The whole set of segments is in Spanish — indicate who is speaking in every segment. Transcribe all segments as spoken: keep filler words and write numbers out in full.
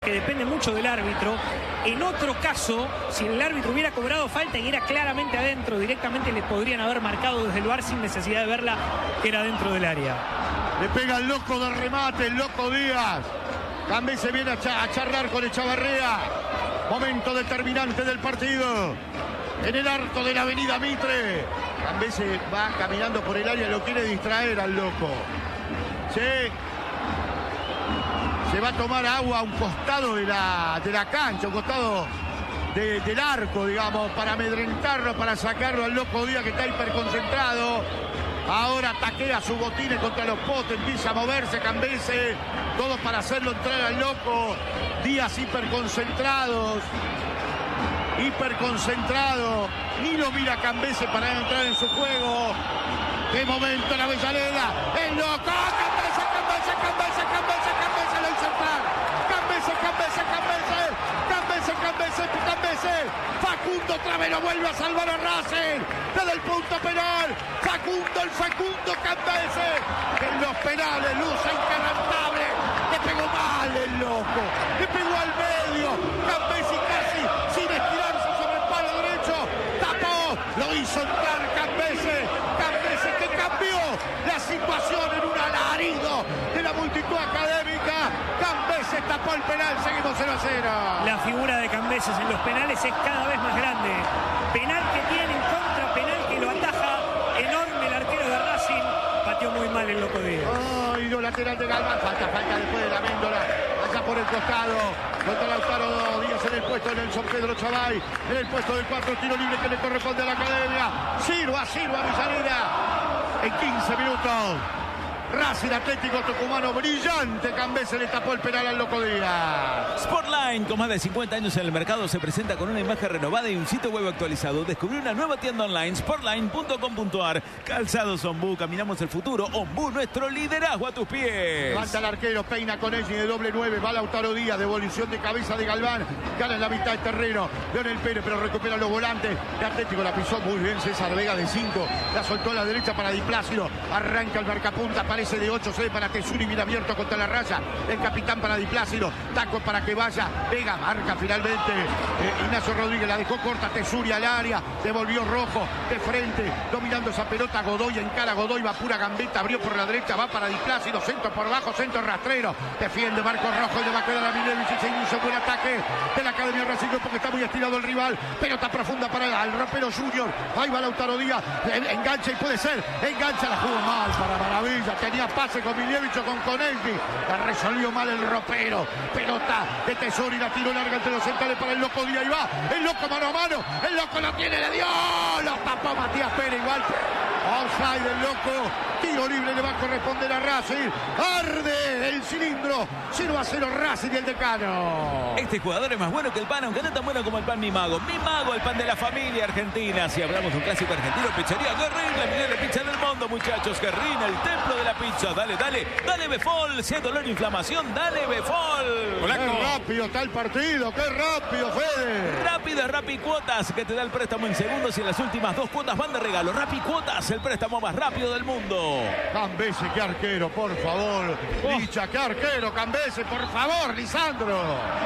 Speaker 1: que depende mucho del árbitro. En otro caso, si el árbitro hubiera cobrado falta y era claramente adentro, directamente le podrían haber marcado desde el V A R sin necesidad de verla que era dentro del área.
Speaker 2: Le pega el loco de remate, el loco Díaz. Cambese viene a, cha a charlar con Echavarría. Momento determinante del partido. En el arco de la avenida Mitre. Cambese va caminando por el área, lo quiere distraer al loco. Sí. Se va a tomar agua a un costado de la, de la cancha, un costado de, del arco, digamos, para amedrentarlo, para sacarlo al loco Díaz que está hiperconcentrado. Ahora taquea su botines contra los potes, empieza a moverse Cambese, todo para hacerlo entrar al loco. Díaz hiperconcentrados, hiperconcentrado, ni lo mira Cambese para entrar en su juego. ¡Qué momento la Avellaneda! ¡El loco! ¡Cambese, Cambese, Cambese, Cambese, Cambese! ¡Lo hizo entrar! ¡Cambese, Cambese, Cambese! ¡Cambese, Cambese, Cambese! Facundo otra vez lo vuelve a salvar a Racing desde el punto penal. Facundo, el Facundo Cambese, que en los penales luce inquebrantable. Le pegó mal el loco, le pegó al medio. Cambese casi sin estirarse sobre el palo derecho. Tapó, lo hizo entrar Cambese. Cambese que cambió la situación en un alarido de la multitud académica. Cambese tapó el penal, seguimos cero a cero.
Speaker 1: La figura de Cambeses en los penales es cada vez más grande. Penal que tiene en contra, penal que lo ataja. Enorme el arquero de Racing. Pateó muy mal el loco Díaz.
Speaker 2: Ay, no, lateral de Galván. Falta, falta después de la Méndola. Allá por el costado. Contra Lautaro Díaz en el puesto de Nelson Pedro Chavay. En el puesto del cuatro, tiro libre que le corresponde a la academia. Sirva, sirva Avellaneda. En quince minutos. Racing Atlético Tucumano, brillante. Cambese le tapó el penal al loco Díaz.
Speaker 3: Sportline, con más de cincuenta años en el mercado, se presenta con una imagen renovada y un sitio web actualizado. Descubrí una nueva tienda online, sportline punto com punto ar. Calzados Ombú, caminamos el futuro. Ombú, nuestro liderazgo a tus pies.
Speaker 2: Levanta el arquero, peina con ella de doble nueve. Va Lautaro Díaz, devolución de cabeza de Galván. Gana en la mitad del terreno. Leonel Pérez, pero recupera los volantes. De Atlético la pisó muy bien César Vega de cinco. La soltó a la derecha para Di Plácido. Arranca el marcapunta, aparece de ocho, se ve para Tesuri, bien abierto contra la raya. El capitán para Di Plácido. Taco para que vaya. Vega marca finalmente. Eh, Ignacio Rodríguez la dejó corta. Tesuri al área. Devolvió Rojo de frente. Dominando esa pelota. Godoy en cara. Godoy va pura gambeta. Abrió por la derecha. Va para Di Plácido. Centro por bajo. Centro rastrero. Defiende Marcos Rojo. Y le va a quedar a Milevich. Y se inicia buen ataque de la Academia Racing porque está muy estirado el rival. Pelota profunda para el Ropero Junior. Ahí va Lautaro Díaz. Engancha y puede ser. Engancha. La jugó mal para Maravilla. Tenía pase con Milevich o con Konelki. La resolvió mal el Ropero. Pelota de Tesori. La tiró larga entre los centrales para el loco Díaz. Y va. El loco mano a mano. El loco lo tiene. Le dio. Lo tapó Matías Pérez igual. Offside del loco. Tiro libre le va a corresponder a Racing. Arde el cilindro. cero a cero Racing y el decano.
Speaker 3: Este jugador es más bueno que el pan, aunque no tan bueno como el pan Mi Mago. Mi Mago, el pan de la familia argentina. Si hablamos de un clásico argentino, pizzería Guerrín, la mejor pizza del mundo, muchachos. Guerrín, el templo de la pizza. Dale, dale, dale Befol. Si hay dolor e inflamación, dale Befol.
Speaker 2: Qué rápido está el partido. Qué rápido, Fede.
Speaker 3: Rápido, Rappi Cuotas, que te da el préstamo en segundos y en las últimas dos cuotas van de regalo. Rappi Cuotas, el préstamo más rápido del mundo.
Speaker 2: Cambese, qué arquero, por favor.
Speaker 3: Oh.
Speaker 2: Licha, qué arquero, Cambese, por favor, Lisandro.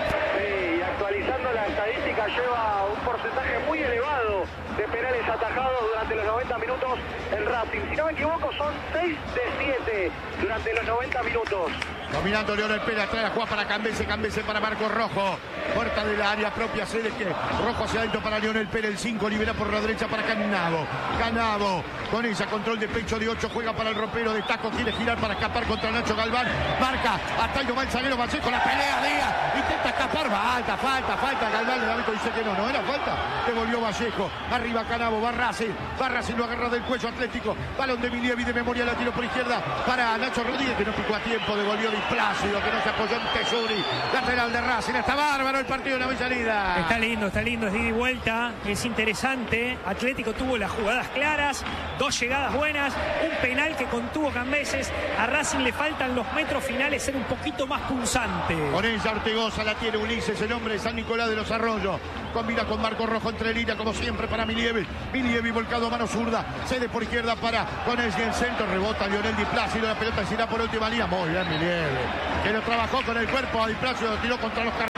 Speaker 4: Sí, y actualizando la estadística lleva un porcentaje muy elevado de penales atajados durante los noventa minutos el Racing. Si no me equivoco, son seis de siete durante los noventa minutos.
Speaker 2: Dominando Leonel Pérez, trae la jugada para Cambese, Cambese para Marcos Rojo. Puerta de la área propia, Celeste. Rojo hacia adentro para Leonel Pérez, el cinco, libera por la derecha para Canavo. Canavo, con ella, control de pecho de ocho, juega para el Ropero de taco, quiere girar para escapar contra Nacho Galván. Marca, hasta el el zaguero Vallejo, la pelea Díaz, intenta escapar, falta, falta, falta. Galván, el árbitro dice que no, no era falta. Devolvió Vallejo, arriba Canavo, va Racing, va Racing, lo agarra del cuello Atlético. Balón de Milievi de memoria, la tiro por izquierda para Nacho Rodríguez, que no picó a tiempo, devolvió Di Plácido, que no se apoyó en Tesuri. Lateral de Racing, está bárbaro el partido de la Avellaneda.
Speaker 1: Está lindo, está lindo, es de ida y vuelta, es interesante. Atlético tuvo las jugadas claras, dos llegadas buenas, un penal que contuvo Cambeses. A Racing le faltan los metros finales, ser un poquito más punzante.
Speaker 2: Con ella Ortegoza la tiene Ulises, el hombre de San Nicolás de los Arroyos. Combina con Marco Rojo entre línea, como siempre para Milievi. Milievi volcado a mano zurda, cede por izquierda para Konelki en centro, rebota Lionel Di Plácido, la pelota se irá por última línea. Muy bien Milievi, que lo trabajó con el cuerpo a Di Plácido, lo tiró contra los carros.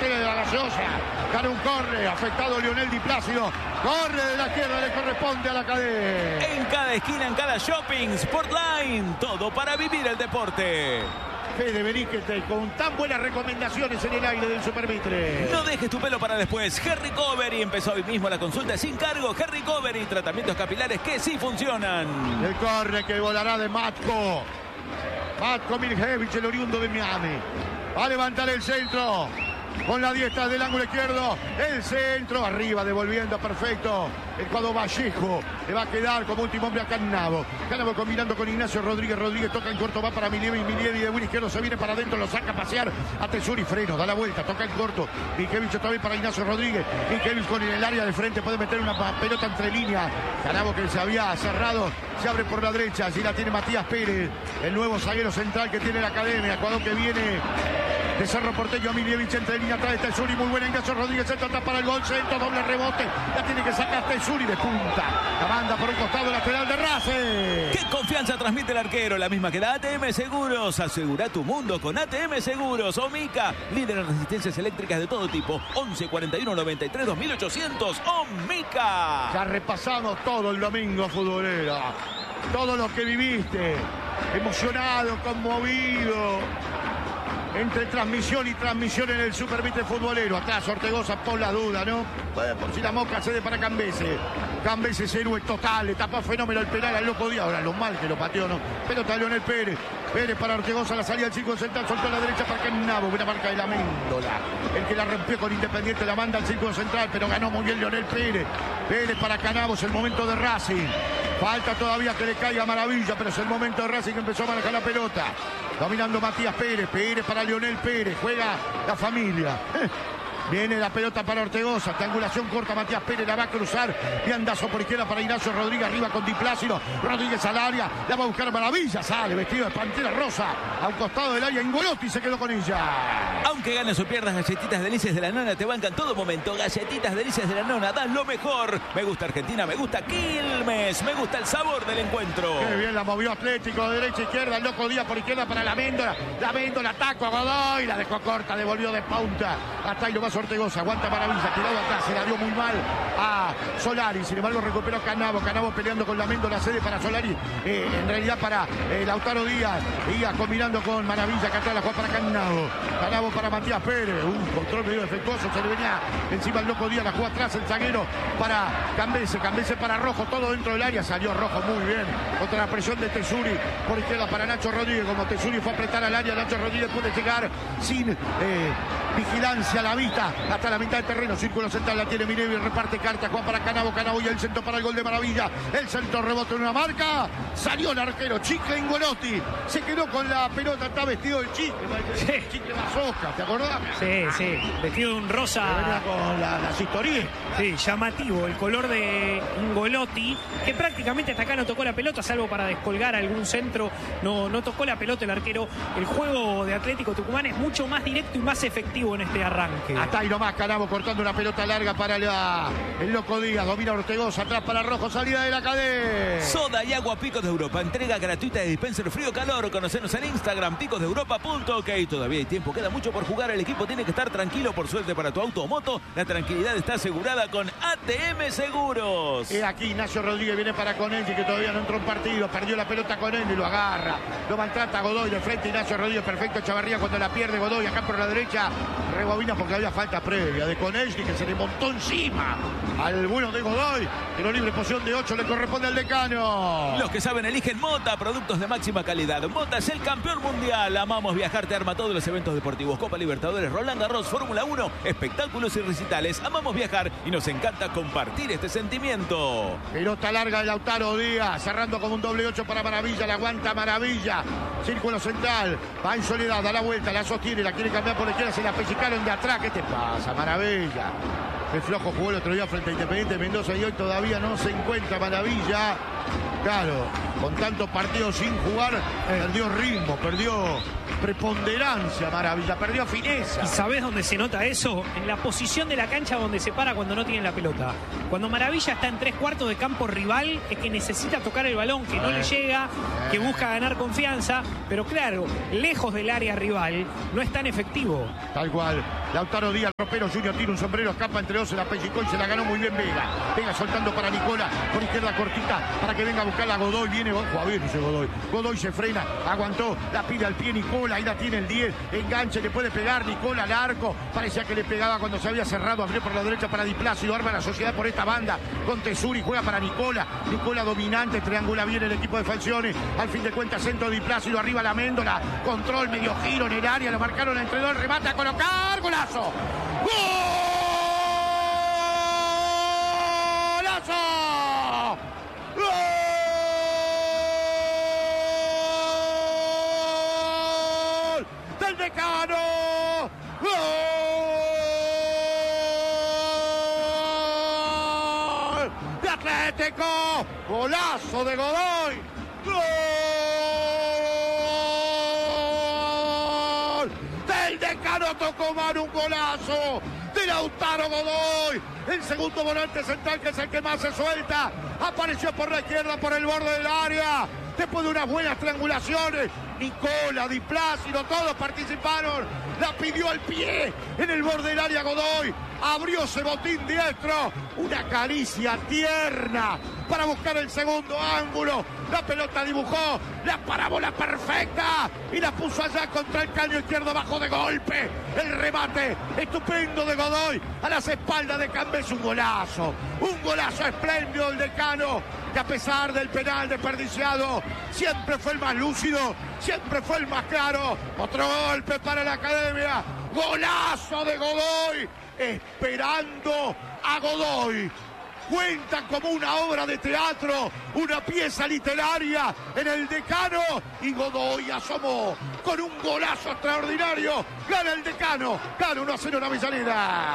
Speaker 2: Graciosa. Gana un corre. Afectado Lionel Di Plácido. Corre de la izquierda. Le corresponde a la cadena.
Speaker 3: En cada esquina, en cada shopping, Sportline. Todo para vivir el deporte.
Speaker 2: Fede Benítez con tan buenas recomendaciones en el aire del Supermitre.
Speaker 3: No dejes tu pelo para después. Hair Recovery empezó hoy mismo la consulta sin cargo. Hair Recovery, tratamientos capilares que sí funcionan.
Speaker 2: El corre que volará de Matko. Matko Miljevic, el oriundo de Miami. Va a levantar el centro. Con la diestra del ángulo izquierdo. El centro. Arriba, devolviendo. Perfecto. El cuadro Vallejo. Le va a quedar como último hombre a Cannavo. Cannavo combinando con Ignacio Rodríguez. Rodríguez toca en corto. Va para Milievi. Milievi de buen izquierdo. Se viene para adentro. Lo saca a pasear. A Tesuri. Freno. Da la vuelta. Toca en corto. Miljevic otra vez para Ignacio Rodríguez. Miljevic con el área de frente. Puede meter una pelota entre líneas. Cannavo que se había cerrado. Se abre por la derecha. Allí la tiene Matías Pérez. El nuevo zaguero central que tiene la academia. Cuadro que viene de Cerro Porteño. Miljevic entre línea atrás de Tesuri. Muy buena. Ignacio Rodríguez. Centro atrás para el gol. Centro. Doble rebote. La tiene que sacar Tesuri de punta. La manda por el costado lateral de Racing.
Speaker 3: ¿Qué confianza transmite el arquero? La misma que da A T M Seguros. Asegura tu mundo con A T M Seguros. Omica, líder en resistencias eléctricas de todo tipo. once cuarenta y uno noventa y tres dos mil ochocientos. Omica.
Speaker 2: Ya repasamos todo el domingo futbolero. Todo lo que viviste. Emocionado, conmovido. Entre transmisión y transmisión en el Supermitre futbolero. Atrás Ortegoza por la duda, ¿no? Bueno, por si la Moca cede para Cambese. Cambese es héroe total. Le tapó fenómeno el penal al loco Díaz. Ahora lo mal que lo pateó, ¿no? Pelota de Leonel Pérez. Pérez para Ortegoza. La salida del cinco central. Soltó a la derecha para Cannavo. Buena marca de la Méndola. El que la rompió con Independiente la manda al cinco central. Pero ganó muy bien Leonel Pérez. Pérez para Cannavo. Es el momento de Racing. Falta todavía que le caiga Maravilla. Pero es el momento de Racing que empezó a manejar la pelota. Dominando Matías Pérez. Pérez para Leonel Pérez. Juega la familia. Viene la pelota para Ortegoza. Triangulación corta. Matías Pérez la va a cruzar. Viandazo por izquierda para Ignacio Rodríguez. Arriba con Di Plácido. Rodríguez al área. La va a buscar Maravilla. Sale vestido de pantera rosa. A un costado del área. Ingolotti se quedó con ella.
Speaker 3: Aunque ganes o pierdas, Galletitas Delicias de la Nona te bancan todo momento. Galletitas Delicias de la Nona. Das lo mejor. Me gusta Argentina. Me gusta Quilmes. Me gusta el sabor del encuentro.
Speaker 2: Qué bien la movió Atlético. De derecha a izquierda. El loco Díaz por izquierda para la Méndola. La Méndola ataco a Godoy. La dejó corta. Devolvió de punta. Hasta ahí lo más Ortegoza. Aguanta Maravilla. Tirado atrás. Se la dio muy mal a Solari. Sin embargo recuperó Cannavo. Cannavo peleando con la Méndola. Cede para Solari. Eh, en realidad para eh, Lautaro Díaz. Díaz combinando con Maravilla. Que atrás la juega para Cannavo. Cannavo para Matías Pérez. Un control medio defectuoso. Se le venía encima el loco Díaz. La juega atrás el zaguero para Cambese. Cambese para Rojo. Todo dentro del área. Salió Rojo muy bien. Contra la presión de Tesuri. Por izquierda para Nacho Rodríguez. Como Tesuri fue a apretar al área. Nacho Rodríguez puede llegar sin eh, vigilancia a la vista. Hasta la mitad del terreno. Círculo central la tiene Minevi. Reparte carta. Juan para Cannavo. Cannavo y el centro para el gol de Maravilla. El centro rebote en una marca. Salió el arquero. Chicle Ingolotti. Se quedó con la pelota. Está vestido de chicle.
Speaker 1: Sí.
Speaker 2: Chicle Mazosca. ¿Te acordás?
Speaker 1: Sí, sí. Vestido de un rosa.
Speaker 2: Venía con la, las historias.
Speaker 1: Sí, llamativo. El color de Ingolotti. Que prácticamente hasta acá no tocó la pelota. Salvo para descolgar algún centro. No, no tocó la pelota el arquero. El juego de Atlético Tucumán es mucho más directo y más efectivo en este arranque.
Speaker 2: Hasta ahí nomás Cannavo cortando una pelota larga para la, el loco Díaz. Domina Ortegoza. Atrás para Rojo. Salida de la cadena.
Speaker 3: Soda y agua Picos de Europa. Entrega gratuita de dispenser frío-calor. Conocenos en Instagram. picos de europa punto ok. Todavía hay tiempo. Queda mucho por jugar. El equipo tiene que estar tranquilo. Por suerte para tu auto o moto. La tranquilidad está asegurada con A T M Seguros.
Speaker 2: Y aquí Ignacio Rodríguez viene para Conelli, que todavía no entró en partido. Perdió la pelota Conelli. Lo agarra. Lo maltrata Godoy de frente. Ignacio Rodríguez. Perfecto. Chavarría cuando la pierde Godoy. Acá por la derecha. Rebobina porque había falta previa de Conelli, que se le montó encima al bueno de Godoy. Tiro libre, posición de ocho, le corresponde al decano.
Speaker 3: Los que saben eligen Mota, productos de máxima calidad. Mota es el campeón mundial. Amamos viajar, te arma todos los eventos deportivos. Copa Libertadores, Roland Garros, Fórmula uno, espectáculos y recitales. Amamos viajar y nos encanta compartir este sentimiento.
Speaker 2: Pelota larga de Lautaro Díaz, cerrando como un doble ocho para Maravilla. La aguanta Maravilla. Círculo central. Va en soledad, da la vuelta, la sostiene, la quiere cambiar por la izquierda. Se la pellizcaron de atrás. ¿Qué te pasa, Maravilla? El flojo jugó el otro día frente a Independiente Mendoza y hoy todavía no se encuentra Maravilla. Claro, con tantos partidos sin jugar, perdió ritmo, perdió preponderancia Maravilla, perdió fineza.
Speaker 1: ¿Y sabés dónde se nota eso? En la posición de la cancha donde se para cuando no tiene la pelota. Cuando Maravilla está en tres cuartos de campo rival, es que necesita tocar el balón, que no le llega, que busca ganar confianza, pero claro, lejos del área rival, no es tan efectivo.
Speaker 2: Tal cual. Lautaro Díaz, Ropero Junior tira un sombrero, escapa entre dos, se la pellizcó y se la ganó muy bien Vega. Vega soltando para Nicola, por izquierda cortita, para que venga a buscar a Godoy. Viene, ojo, a ver ese Godoy. Godoy se frena, aguantó, la pide al pie Nicola, ahí la tiene el diez. Enganche, le puede pegar Nicola al arco. Parecía que le pegaba cuando se había cerrado. Abrió por la derecha para Di Plácido, arma la sociedad por esta banda. Con Tesuri, juega para Nicola. Nicola dominante, triangula bien el equipo de Falcioni. Al fin de cuentas, centro Di Plácido, arriba la Méndola. Control, medio giro en el área, lo marcaron entre dos, remata a colocar, golazo. ¡Golazo! ¡Gol del Decano! ¡Gol de Atlético! ¡Golazo de Godoy! ¡Gol del Decano Tucumán! ¡Un golazo de Lautaro Godoy! El segundo volante central, que es el que más se suelta, apareció por la izquierda, por el borde del área, después de unas buenas triangulaciones. Nicola, Di Plácido, todos participaron. La pidió al pie en el borde del área Godoy. Abrió ese botín diestro. Una caricia tierna para buscar el segundo ángulo. La pelota dibujó la parábola perfecta y la puso allá contra el caño izquierdo bajo de golpe. El remate estupendo de Godoy a las espaldas de Cambés. Un golazo, un golazo espléndido del Decano, que a pesar del penal desperdiciado, siempre fue el más lúcido, siempre fue el más claro. Otro golpe para la Academia. Golazo de Godoy, esperando a Godoy. Cuentan como una obra de teatro, una pieza literaria en el Decano, y Godoy asomó con un golazo extraordinario. Gana el Decano, gana uno a cero en Avellaneda.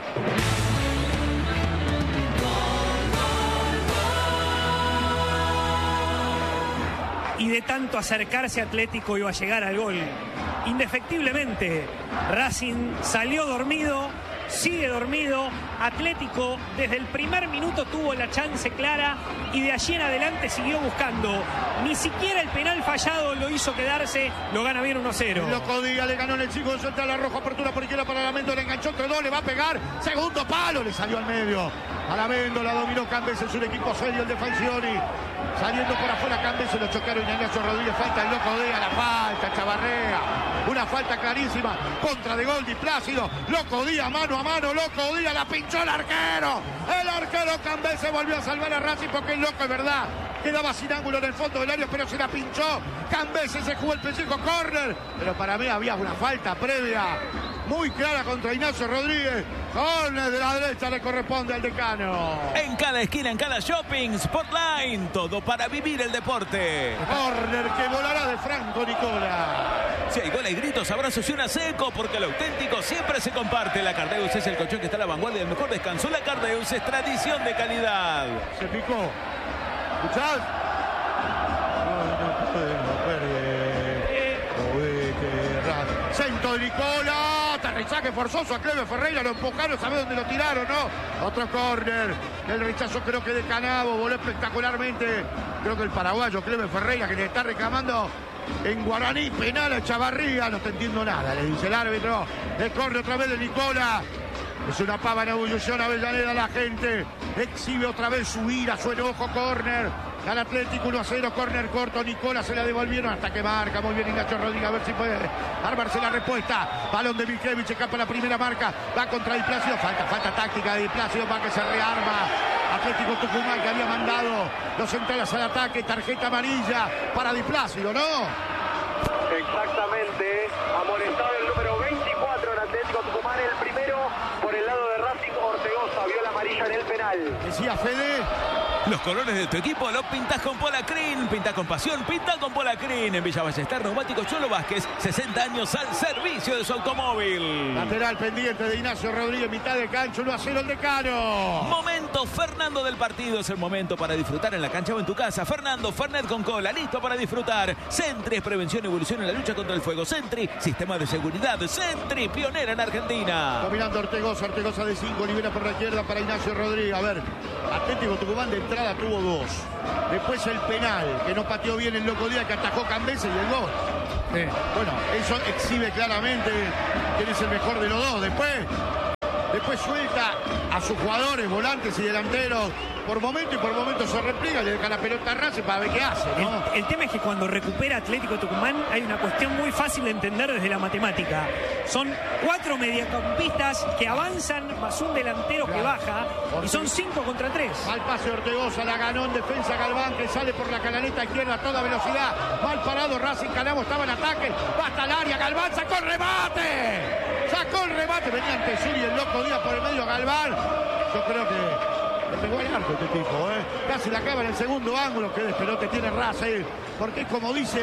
Speaker 1: Y de tanto acercarse Atlético iba a llegar al gol. Indefectiblemente, Racing salió dormido, sigue dormido. Atlético desde el primer minuto tuvo la chance clara y de allí en adelante siguió buscando. Ni siquiera el penal fallado lo hizo quedarse, lo gana bien uno a cero.
Speaker 2: Loco Díaz le ganó en el chico de Central la Roja, apertura por izquierda para la Méndola, le enganchó entre dos, le va a pegar, segundo palo, le salió al medio. A la Méndola dominó Cambés, es un equipo serio el de Falcioni. Saliendo por afuera Cambés, se lo chocaron y Ignacio Rodríguez. Falta el Loco Díaz, la falta, Chavarrea. Una falta clarísima, contra de gol Di Plácido. Loco Díaz, mano a mano, Loco Díaz, la pinchó el arquero. El arquero Cambés se volvió a salvar a Racing porque el loco es verdad. Quedaba sin ángulo en el fondo del área, pero se la pinchó. Cambés se jugó el pellejo, córner. Pero para mí había una falta previa muy clara contra Ignacio Rodríguez. Córner de la derecha le corresponde al Decano.
Speaker 3: En cada esquina, en cada shopping, Sportline, todo para vivir el deporte.
Speaker 2: Córner que volará de Franco Nicola.
Speaker 3: Si hay goles, gritos, abrazos y una seco, porque lo auténtico siempre se comparte. La Cardeus es el colchón que está a la vanguardia del mejor descanso. La Cardeus es tradición de calidad.
Speaker 2: Se picó. ¿Escuchás? No, no puede, no puede. Centro de Nicola. Aterrizaje forzoso a Cleber Ferreira. Lo empujaron, ¿sabe dónde lo tiraron, no? Otro córner. El rechazo creo que de Canavo. Voló espectacularmente. Creo que el paraguayo Cleber Ferreira, que le está reclamando en guaraní penal a Chavarría. No te entiendo nada, le dice el árbitro. El córner otra vez de Nicola. Es una pava en ebullición Avellaneda, la gente exhibe otra vez su ira, su enojo. Córner al Atlético, uno a cero, córner corto. Nicola se la devolvieron hasta que marca muy bien Ignacio Rodríguez, a ver si puede armarse la respuesta. Balón de Milkevich, escapa la primera marca, va contra Di Plácido, falta, falta táctica de Di Plácido para que se rearma. Atlético Tucumán, que había mandado los centrales al ataque, tarjeta amarilla para Di Plácido, ¿no?
Speaker 4: Exactamente, amonestado el número veinticuatro en Atlético Tucumán, el primero por el lado de Racing. Ortegoza vio la amarilla en el penal.
Speaker 2: Decía Fede.
Speaker 3: Los colores de tu equipo los pintás con Polacrin. Pintás con pasión, pintás con Polacrin. En Villa Ballester, Neumáticos Cholo Vázquez, sesenta años al servicio de su automóvil.
Speaker 2: Lateral pendiente de Ignacio Rodríguez, mitad de cancha, uno a cero el Decano.
Speaker 3: Momento Fernando del partido, es el momento para disfrutar en la cancha o en tu casa. Fernando, Fernet con cola, listo para disfrutar. Sentry es prevención y evolución en la lucha contra el fuego. Sentry, sistema de seguridad. Sentry, pionera en Argentina.
Speaker 2: Dominando Ortegoza, Ortegoza de cinco, libera por la izquierda para Ignacio Rodríguez. A ver, Atlético Tucumán de entrada tuvo dos. Después el penal, que no pateó bien el Loco Díaz, que atajó Cambese, y el gol. Sí. Bueno, eso exhibe claramente quién es el mejor de los dos. Después, después suelta a sus jugadores, volantes y delanteros. Por momento y por momento se repliega, le deja la pelota a Racing para ver qué hace, ¿no?
Speaker 1: El, el tema es que cuando recupera Atlético Tucumán hay una cuestión muy fácil de entender desde la matemática. Son cuatro mediocampistas que avanzan más un delantero claro. que baja y son cinco contra tres.
Speaker 2: Mal pase Ortegoza, la ganó en defensa Galván, que sale por la canaleta izquierda a toda velocidad. Mal parado Racing, Canamo estaba en ataque. Va hasta el área, Galván sacó el remate. Sacó el remate, venía ante Suri el loco Díaz por el medio Galván. Yo creo que le pegó el arco este tipo, ¿eh? Casi la acaba en el segundo ángulo. Qué despelote tiene Racing, porque es como dice,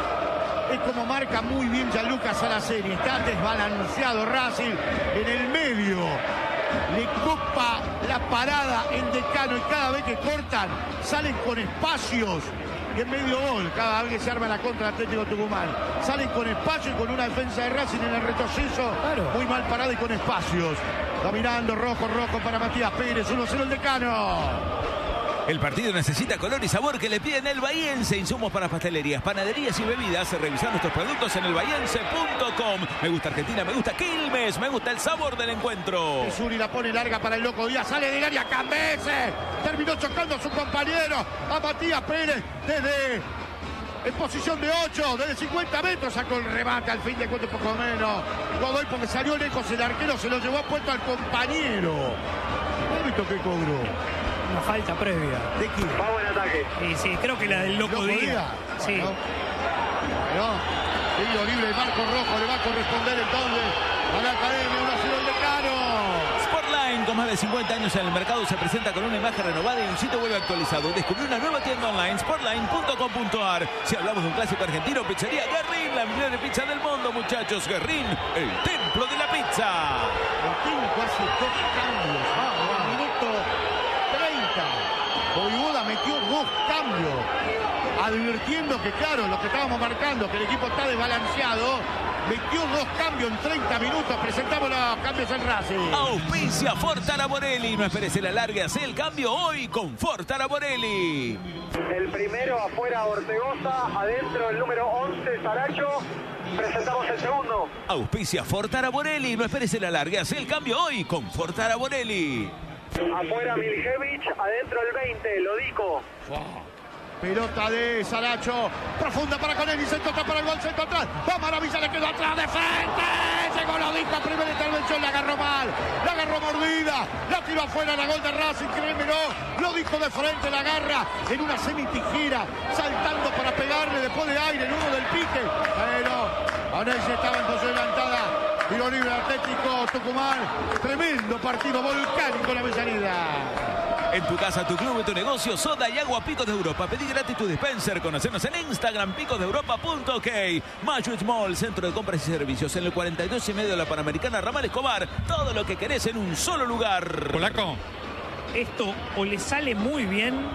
Speaker 2: es como marca muy bien Gianluca Salaceni. Está desbalanceado Racing en el medio. Le copa la parada en Decano y cada vez que cortan salen con espacios. Y en medio gol, cada vez que se arma la contra de Atlético Tucumán. Salen con espacio y con una defensa de Racing en el retroceso. Claro. Muy mal parada y con espacios. Dominando, rojo, rojo para Matías Pérez. uno cero el Decano.
Speaker 3: El partido necesita color y sabor que le piden el Bahiense. Insumos para pastelerías, panaderías y bebidas. Revisar nuestros productos en el bahiense punto com. Me gusta Argentina, me gusta Quilmes, me gusta el sabor del encuentro.
Speaker 2: Suri la pone larga para el loco Díaz. Sale del área Cambese. Terminó chocando a su compañero, a Matías Pérez, desde en posición de ocho, desde cincuenta metros. Sacó el remate al fin de cuentas, poco menos. Godoy, porque salió lejos el arquero, se lo llevó a puesto al compañero. ¿No visto que cobró?
Speaker 1: Una falta previa.
Speaker 2: ¿De quién?
Speaker 4: Vamos en ataque.
Speaker 1: Sí, sí, creo que la del loco, loco Díaz. Sí.
Speaker 2: No. No. Tiro libre de Marco Rojo, le va a corresponder entonces a la Academia. uno cero el Decano.
Speaker 3: Sportline, con más de cincuenta años en el mercado, se presenta con una imagen renovada y un sitio web actualizado. Descubrió una nueva tienda online, sportline punto com punto ar. Si hablamos de un clásico argentino, pizzería Guerrín, la mejor pizza del mundo, muchachos. Guerrín, el templo de la pizza.
Speaker 2: El técnico hace dos cambios. Vamos, al minuto treinta. Voivoda metió dos cambios, advirtiendo que, claro, lo que estábamos marcando, que el equipo está desbalanceado. Metió dos cambios en treinta minutos. Presentamos los cambios en Racing.
Speaker 3: Auspicia Ford Taraborelli. No esperes el alargue, hace el cambio hoy con Ford Taraborelli.
Speaker 4: El primero afuera Ortegoza, adentro el número once Saracho. Presentamos el segundo.
Speaker 3: Auspicia Ford Taraborelli. No esperes el alargue, hace el cambio hoy con Ford Taraborelli.
Speaker 4: Afuera Miljevich, adentro el veinte, Lodico.
Speaker 2: Wow. Pelota de Saracho, profunda para Conelli, centro atrás para el gol, centro atrás, va Maravilla, le quedó atrás de frente, llegó Lodico, primera intervención, la agarró mal, la agarró mordida, la tiró afuera, la gol de Racing, créemelo, Lodico de frente, la agarra en una semitijera, saltando para pegarle después de aire, en uno del pique, pero Conelli estaba entonces adelantada, tiro libre Atlético Tucumán, tremendo partido volcánico en la Avellaneda.
Speaker 3: En tu casa, tu club y tu negocio, soda y agua Picos de Europa. Pedí gratis tu dispenser. Conocernos en Instagram, picos de europa punto ok. Majwitz Mall, centro de compras y servicios. En el cuarenta y dos y medio de la Panamericana, Ramal Escobar. Todo lo que querés en un solo lugar.
Speaker 5: Polaco.
Speaker 1: Esto o le sale muy bien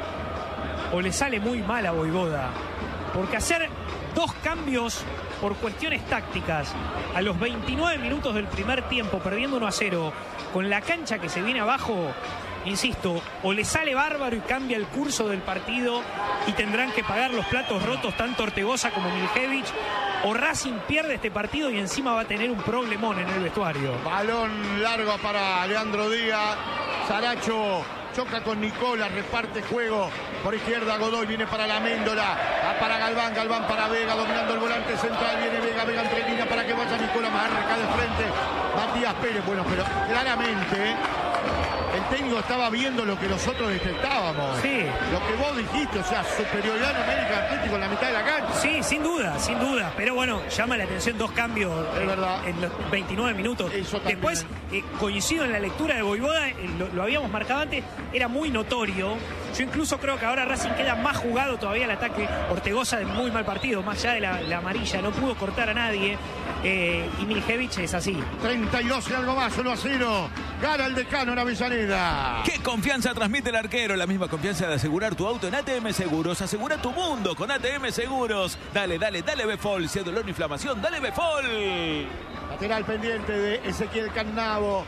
Speaker 1: o le sale muy mal a Voivoda. Porque hacer dos cambios por cuestiones tácticas a los veintinueve minutos del primer tiempo, perdiendo uno a cero, con la cancha que se viene abajo... Insisto, o le sale bárbaro y cambia el curso del partido y tendrán que pagar los platos rotos tanto Ortegoza como Miljevich, o Racing pierde este partido y encima va a tener un problemón en el vestuario.
Speaker 2: Balón largo para Leandro Díaz. Saracho choca con Nicola, reparte juego por izquierda. Godoy viene para la Méndola, para Galván, Galván para Vega, dominando el volante central, viene Vega, Vega entre línea para que vaya Nicola, marca de frente Matías Pérez. Bueno, pero claramente el técnico estaba viendo lo que nosotros detectábamos.
Speaker 1: Sí.
Speaker 2: Lo que vos dijiste, o sea, superioridad numérica Atlético en la mitad de la cancha.
Speaker 1: Sí, sin duda, sin duda. Pero bueno, llama la atención dos cambios
Speaker 2: es
Speaker 1: en,
Speaker 2: verdad.
Speaker 1: en los veintinueve minutos.
Speaker 2: Eso
Speaker 1: Después, eh, coincido en la lectura de Voivoda, eh, lo, lo habíamos marcado antes, era muy notorio. Yo incluso creo que ahora Racing queda más jugado todavía el ataque. Ortegoza de muy mal partido, más allá de la, la amarilla, no pudo cortar a nadie. Eh, y Miljevich es así.
Speaker 2: treinta y dos y algo más, uno a cero. Gana el Decano en Avellaneda.
Speaker 3: ¿Qué confianza transmite el arquero? La misma confianza de asegurar tu auto en A T M Seguros. Asegura tu mundo con A T M Seguros. Dale, dale, dale Befol. Si es dolor o inflamación, dale Befol.
Speaker 2: Lateral pendiente de Ezequiel Cannavo.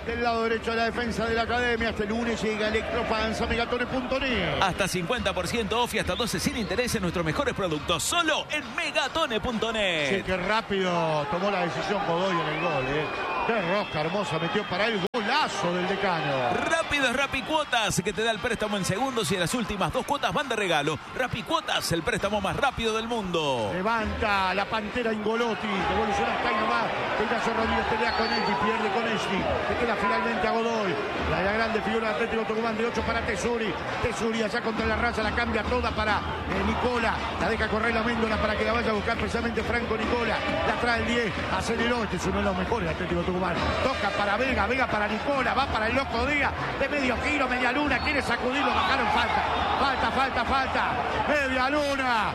Speaker 2: del lado derecho de la defensa de la academia. Este lunes llega Electropanza, Megatone punto net.
Speaker 3: Hasta cincuenta por ciento off y hasta doce sin interés en nuestros mejores productos. Solo en Megatone punto net.
Speaker 2: Sí, qué rápido tomó la decisión Godoy en el gol, ¿eh? Qué rosca hermosa metió para el golazo del decano.
Speaker 3: Rápido es Rapicuotas, que te da el préstamo en segundos y en las últimas dos cuotas van de regalo. Rapicuotas, el préstamo más rápido del mundo.
Speaker 2: Levanta la pantera Ingolotti, devoluciona hasta ahí nomás. Ignacio Rodríguez pelea con Esli, pierde con Esli. Le queda finalmente a Godoy. La, la grande figura de Atlético Tucumán de ocho para Tesuri. Tesuri allá contra la raza, la cambia toda para eh, Nicola. La deja correr la Méndola para que la vaya a buscar precisamente Franco Nicola. La trae el diez, aceleró. Este es uno de los mejores de Atlético Tucumán. Toca para Vega, Vega para Nicola, va para el loco Díaz. De medio giro, media luna, quiere sacudirlo, bajaron falta. Falta, falta, falta. Media luna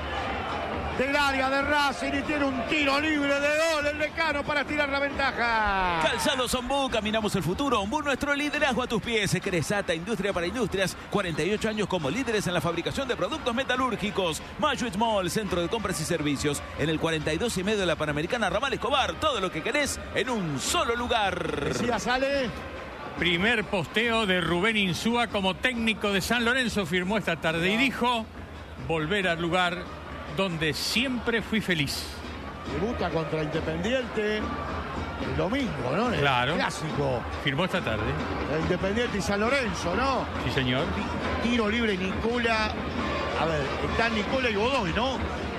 Speaker 2: del área de Racing y tiene un tiro libre de gol el decano para tirar la ventaja.
Speaker 3: Calzados Ombú, caminamos el futuro. Ombú, nuestro liderazgo a tus pies. Cresata, industria para industrias. cuarenta y ocho años como líderes en la fabricación de productos metalúrgicos. Mayuitz Mall, centro de compras y servicios. En el cuarenta y dos y medio de la Panamericana, Ramal Escobar. Todo lo que querés en un solo lugar.
Speaker 2: Decía, sale.
Speaker 5: Primer posteo de Rubén Insúa como técnico de San Lorenzo. Firmó esta tarde y dijo: volver al lugar donde siempre fui feliz.
Speaker 2: Debuta contra Independiente el domingo, ¿no? El
Speaker 5: claro.
Speaker 2: Clásico.
Speaker 5: Firmó esta tarde.
Speaker 2: El Independiente y San Lorenzo, ¿no?
Speaker 5: Sí, señor.
Speaker 2: Tiro libre Nicola. A ver, están Nicola y Godoy, ¿no?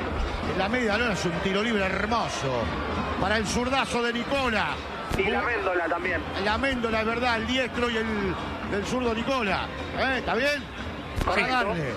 Speaker 2: En la media luna es un tiro libre hermoso. Para el zurdazo de Nicola.
Speaker 4: Y la Méndola también.
Speaker 2: La Méndola, es verdad, el diestro y el del zurdo Nicola. ¿Eh? ¿Está bien? Para
Speaker 4: Correcto.
Speaker 2: darle.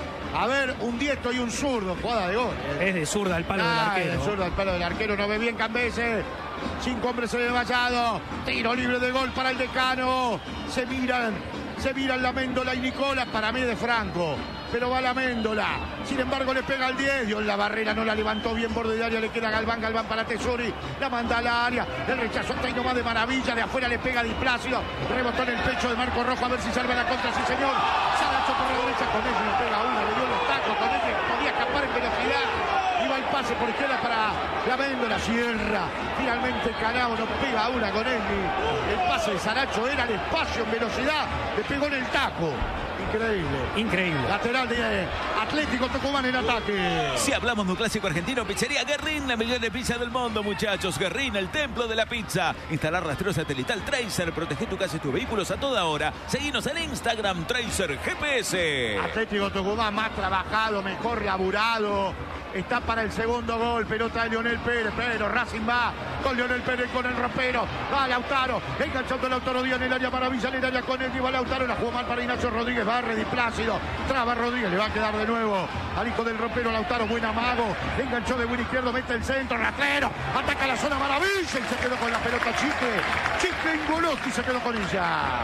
Speaker 2: A ver, un diestro y un zurdo, jugada de gol. ¿eh?
Speaker 1: Es de zurda al palo
Speaker 2: Ah,
Speaker 1: del arquero.
Speaker 2: el zurdo al palo del arquero, no ve bien Cambeses. Cinco hombres en el vallado. Tiro libre de gol para el decano. Se miran, se miran la Méndola y Nicola. Para mí de Franco, pero va la Méndola. Sin embargo, le pega al diez. Dio en la barrera, no la levantó bien, borde de área. Le queda Galván, Galván para Tesuri. La manda al área. El rechazo está ahí nomás de maravilla. De afuera le pega Di Plácido. Rebotó en el pecho de Marco Rojo. A ver si salva la contra. Sí, señor. Saracho por la derecha. Con ella le pega una. Le dio los tacos. Con ella podía escapar en velocidad. Iba el pase por izquierda para la Méndola. Cierra. Finalmente Canao no pega una con él. El pase de Saracho era el espacio en velocidad. Le pegó en el taco. Increíble.
Speaker 1: Increíble.
Speaker 2: Lateral de Atlético Tucumán en ataque.
Speaker 3: Si hablamos de un clásico argentino, Pizzería Guerrín, la mejor de pizza del mundo, muchachos. Guerrín, el templo de la pizza. Instalar rastreo satelital Tracer, protege tu casa y tus vehículos a toda hora. Seguinos en Instagram, Tracer G P S.
Speaker 2: Atlético Tucumán más trabajado, mejor laburado. Está para el segundo gol, pelota de Leonel Pérez, pero Racing va con Leonel Pérez, con el ropero, va Lautaro, enganchando a Lautaro Díaz en el área, maravilla en el área con el Diva Lautaro, la jugó mal para Ignacio Rodríguez, barre Di Plácido, traba Rodríguez, le va a quedar de nuevo al hijo del ropero Lautaro, buen amago, enganchó de buen izquierdo, mete el centro, rastrero, ataca la zona, maravilla, y se quedó con la pelota Chique, Chique Ingolotti se quedó con ella.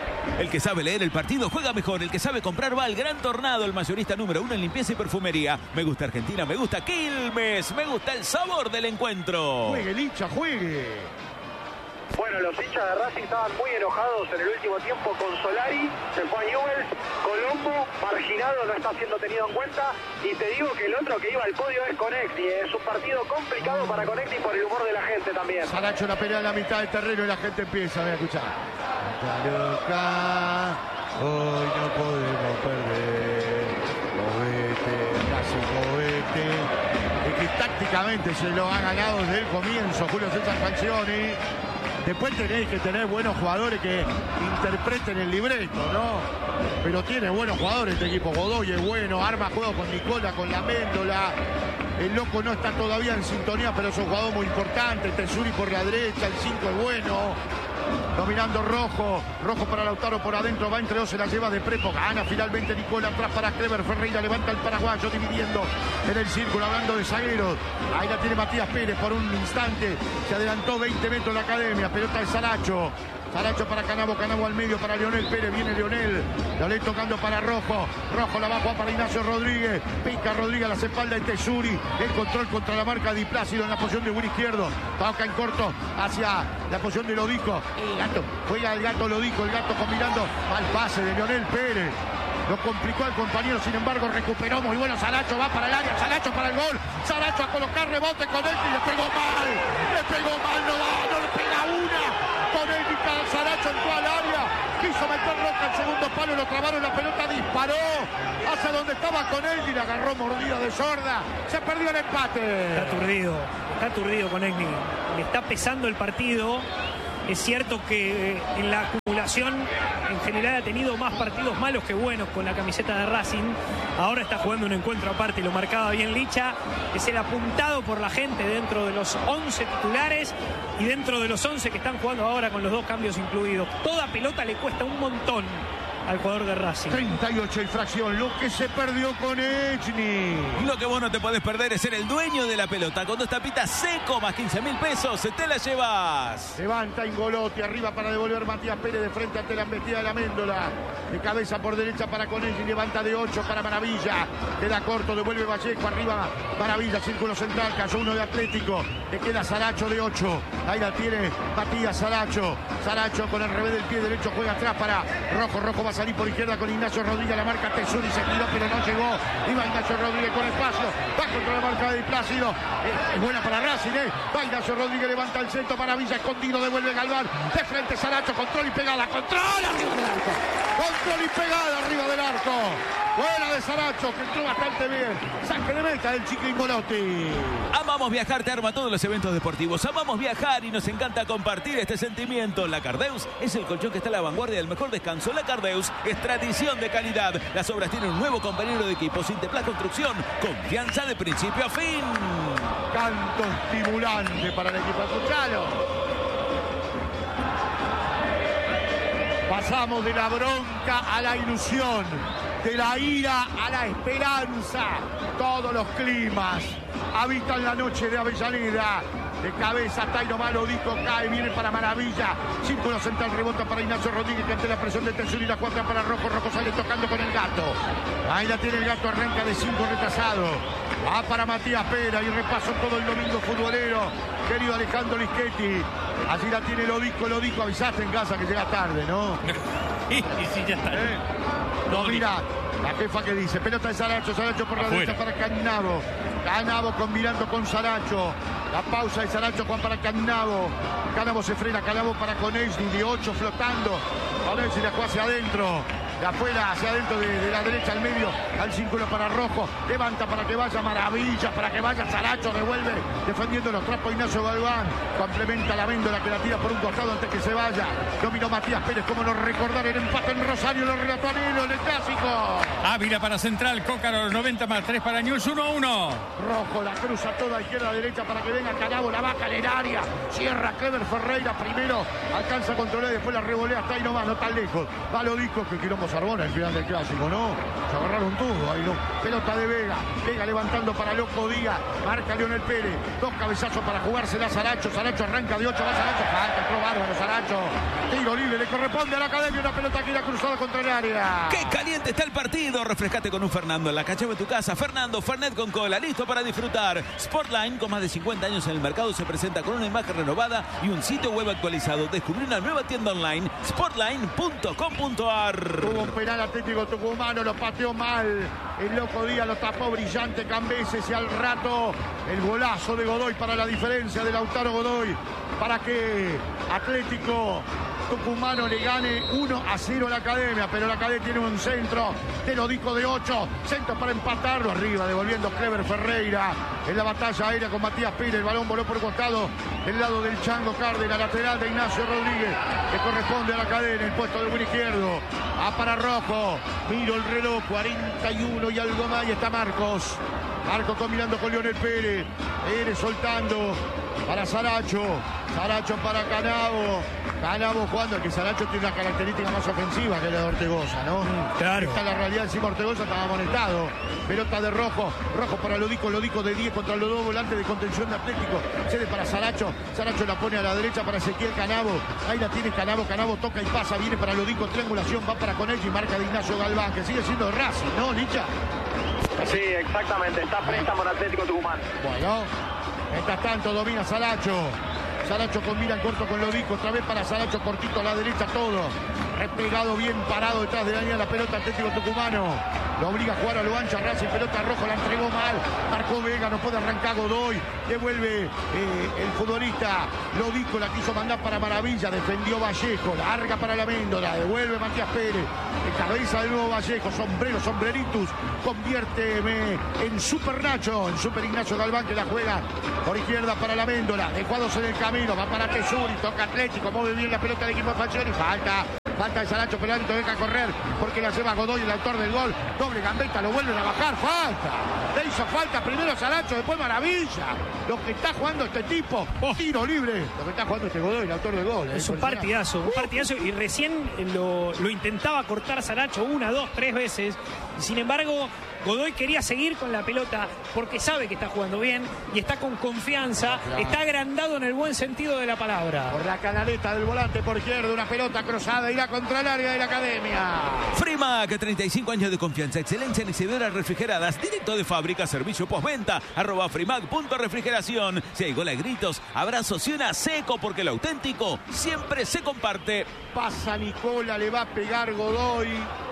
Speaker 3: El que sabe leer el partido juega mejor. El que sabe comprar va al Gran Tornado, el mayorista número uno en limpieza y perfumería. Me gusta Argentina, me gusta Quilmes, me gusta el sabor del encuentro.
Speaker 2: Juegue, Licha, juegue.
Speaker 4: Bueno, los hinchas de Racing estaban muy enojados en el último tiempo con Solari, se fue a Newell's, Colombo, marginado, no está siendo tenido en cuenta, y te digo que el otro que iba al podio es Conecti, es un partido complicado para Conecti por el humor de la gente también.
Speaker 2: Saracho la pelea en la mitad del terreno y la gente empieza, voy a escuchar. Loca, hoy no podemos perder, movete, Racing, movete. Es que tácticamente se lo ha ganado desde el comienzo Julio César Falcioni. Después tenéis que tener buenos jugadores que interpreten el libreto, ¿no? Pero tiene buenos jugadores este equipo. Godoy es bueno, arma juego con Nicola, con la Méndola. El loco no está todavía en sintonía, pero es un jugador muy importante. Tesuri por la derecha, el cinco es bueno. Dominando Rojo, Rojo para Lautaro por adentro, va entre dos, se la lleva de Prepo, gana finalmente Nicola, atrás para Clever Ferreira, levanta el paraguayo dividiendo en el círculo, hablando de zagueros, ahí la tiene Matías Pérez por un instante, se adelantó veinte metros la academia, pelota de Saracho, Saracho para Canabo, Canabo al medio para Leonel Pérez, viene Leonel, Leonel tocando para Rojo, Rojo la baja para Ignacio Rodríguez, pica Rodríguez a las espaldas de Tesuri, el control contra la marca Di Plácido en la posición de buen izquierdo, toca en corto hacia la posición de Lodico, el gato, juega el gato Lodico, el gato combinando al pase de Leonel Pérez. Lo complicó al compañero, sin embargo recuperó muy bueno Saracho, va para el área, Saracho para el gol, Saracho a colocar rebote con él y le pegó mal, le pegó mal, no va, no le pega una, con él y Saracho en cuatro. quiso meter Roca al segundo palo, lo trabaron, la pelota disparó hacia donde estaba con él y la agarró mordida de sorda. Se perdió el empate.
Speaker 1: Está aturdido, está aturdido con Egni. Le está pesando el partido. Es cierto que eh, en la acumulación en general ha tenido más partidos malos que buenos con la camiseta de Racing. Ahora está jugando un encuentro aparte, lo marcaba bien Licha. Es el apuntado por la gente dentro de los once titulares y dentro de los once que están jugando ahora con los dos cambios incluidos. Toda pelota le cuesta un montón al jugador de Racing.
Speaker 2: treinta y ocho y fracción, lo que se perdió con Egni.
Speaker 3: Lo que vos no te podés perder es ser el dueño de la pelota. Con dos tapitas seco más quince mil pesos, te la llevas.
Speaker 2: Levanta Ingolotti, arriba para devolver Matías Pérez de frente ante la embestida de la Méndola. De cabeza por derecha para Conegni, levanta de ocho para Maravilla. Queda corto, devuelve Vallejo, arriba Maravilla, círculo central, cayó uno de Atlético. Le queda Saracho de ocho. Ahí la tiene Matías Saracho. Saracho con el revés del pie derecho juega atrás para Rojo. Rojo va a salir por izquierda con Ignacio Rodríguez, la marca Tesuri, se tiró pero no llegó. Iba Ignacio Rodríguez con espacio, va contra la marca de Plácido. Es, es buena para Racing, ¿eh? Va Ignacio Rodríguez, levanta el centro, Maravilla escondido, devuelve Galván. De frente Saracho, control y pegada, control arriba del arco. Control y pegada arriba del arco. Buena de Saracho, que entró bastante bien. Saque de meta del chico Ingolotti.
Speaker 3: Amamos viajar, te arma todos los eventos deportivos. Amamos viajar y nos encanta compartir este sentimiento. La Cardeus es el colchón que está a la vanguardia del mejor descanso. La Cardeus es tradición de calidad. Las obras tienen un nuevo compañero de equipo. Sinteplas Construcción, confianza de principio a fin.
Speaker 2: Canto estimulante para el equipo azulgrana. Pasamos de la bronca a la ilusión, de la ira a la esperanza. Todos los climas habitan la noche de Avellaneda. De cabeza, Taino Malo, Dico cae, viene para Maravilla. Círculo central, rebota para Ignacio Rodríguez, que ante la presión de Tesuri y la cuarta para Rojo. Rojo sale tocando con el Gato. Ahí la tiene el Gato, arranca de cinco retrasado. Va para Matías Pera y repaso todo el domingo futbolero. Querido Alejandro Lischetti. Allí la tiene Lodico, Lodico, avisaste en casa que llega tarde, ¿no?
Speaker 5: Y sí, ya está.
Speaker 2: ¿Eh? No, mira, la jefa que dice, pelota de Saracho, Saracho por la
Speaker 5: Afuera.
Speaker 2: derecha para Caninavo. Canavo combinando con Saracho. La pausa de Saracho, Juan para Canavo. Canavo se frena, Canavo para Conegni, de ocho flotando. Conegni la juega hacia adentro. De afuera hacia adentro, de, de la derecha al medio, al círculo para Rojo. Levanta para que vaya Maravilla, para que vaya Saracho, revuelve. Defendiendo los trapos Ignacio Galván. Complementa la Méndola que la tira por un costado antes que se vaya. Dominó Matías Pérez, como no recordar el empate en Rosario, lo relató Anelo en el clásico.
Speaker 5: Ávila para Central, Cócaro, noventa más tres para News, uno a uno.
Speaker 2: Rojo la cruza toda izquierda derecha para que venga Canavo, la baja en el área. Cierra Clever Ferreira primero, alcanza a controlar, después la revolea hasta ahí nomás, no tan lejos. Va Lodico, que quilombo Sarbona al final del clásico, ¿no? Se agarraron todo ahí, ¿no? Pelota de Vega, Vega levantando para Loco Díaz, marca Leonel Pérez, dos cabezazos para jugársela a Saracho, Saracho arranca de ocho, va Saracho, falta, entró bárbaro Saracho. Tiro libre, le corresponde a la Academia, una pelota que irá cruzada contra el área.
Speaker 3: ¡Qué caliente está el partido! Refrescate con un Fernando en la cachava de tu casa. Fernando, Fernet con cola, listo para disfrutar. Sportline, con más de cincuenta años en el mercado, se presenta con una imagen renovada y un sitio web actualizado. Descubrí una nueva tienda online, sportline punto com punto a r.
Speaker 2: Tuvo un penal Atlético Tucumano, lo pateó mal. El Loco Díaz lo tapó brillante Cambeses y al rato el golazo de Godoy para la diferencia de Lautaro Godoy. Para que Atlético Tucumano le gane uno a cero a la Academia, pero la Academia tiene un centro de Lodico de ocho, centro para empatarlo arriba, devolviendo Clever Ferreira en la batalla aérea con Matías Pérez. El balón voló por costado del lado del Chango Cárdenas, lateral de Ignacio Rodríguez, que corresponde a la Academia, el puesto de buen izquierdo. A para Rojo, miro el reloj, cuarenta y uno y algo más, y está Marcos. Marcos combinando con Leonel Pérez, Pérez soltando para Saracho, Saracho para Canavo, Canavo jugando, que Saracho tiene una característica más ofensiva que la de Ortegoza, ¿no?
Speaker 1: Claro.
Speaker 2: Esta es la realidad, encima Ortegoza estaba amonestado. Pelota de Rojo, Rojo para Lodico, Lodico de diez contra los dos volantes de contención de Atlético, cede para Saracho, Saracho la pone a la derecha para Ezequiel Canavo, ahí la tiene Canavo, Canavo toca y pasa, viene para Lodico, triangulación, va para Conegni y marca de Ignacio Galván, que sigue siendo Racing, ¿no, Licha?
Speaker 4: Sí, exactamente. Está préstamo en Atlético Tucumán.
Speaker 2: Bueno, mientras tanto domina Saracho. Saracho combina en corto con Lodico. Otra vez para Saracho, cortito a la derecha todo. replegado bien parado detrás de la línea de la pelota Atlético Tucumano. Lo obliga a jugar a lo ancho a Racing, pelota roja, la entregó mal. Marcó Vega, no puede arrancar Godoy. Devuelve eh, el futbolista Lodico, la quiso mandar para Maravilla. Defendió Vallejo, larga para la Méndola. Devuelve Matías Pérez. De cabeza de nuevo Vallejo, sombrero, sombreritus. Conviérteme en Super Nacho, en Super Ignacio Galván, que la juega por izquierda para la Méndola. De cuadros en el camino, va para Tesuri, toca Atlético, mueve bien la pelota del equipo de Falcioni. Falta. Falta de Saracho, pero el árbitro deja correr porque la lleva Godoy, el autor del gol. Doble gambeta, lo vuelven a bajar. Falta. Le hizo falta primero Saracho, después Maravilla. Lo que está jugando este tipo, oh. Tiro libre. Lo que está jugando este Godoy, el autor del gol.
Speaker 1: Es un partidazo, un partidazo. Y recién lo, lo intentaba cortar Saracho una, dos, tres veces. Y sin embargo, Godoy quería seguir con la pelota porque sabe que está jugando bien y está con confianza, claro. Está agrandado en el buen sentido de la palabra.
Speaker 2: Por la canaleta del volante por izquierda, una pelota cruzada, irá contra el área de la Academia.
Speaker 3: Frimac, treinta y cinco años de confianza, excelencia en exhibidoras refrigeradas, directo de fábrica, servicio postventa, arroba Frimac punto refrigeración. Si hay gol a gritos, abrazos y una seco, porque lo auténtico siempre se comparte.
Speaker 2: Pasa Nicola, le va a pegar Godoy.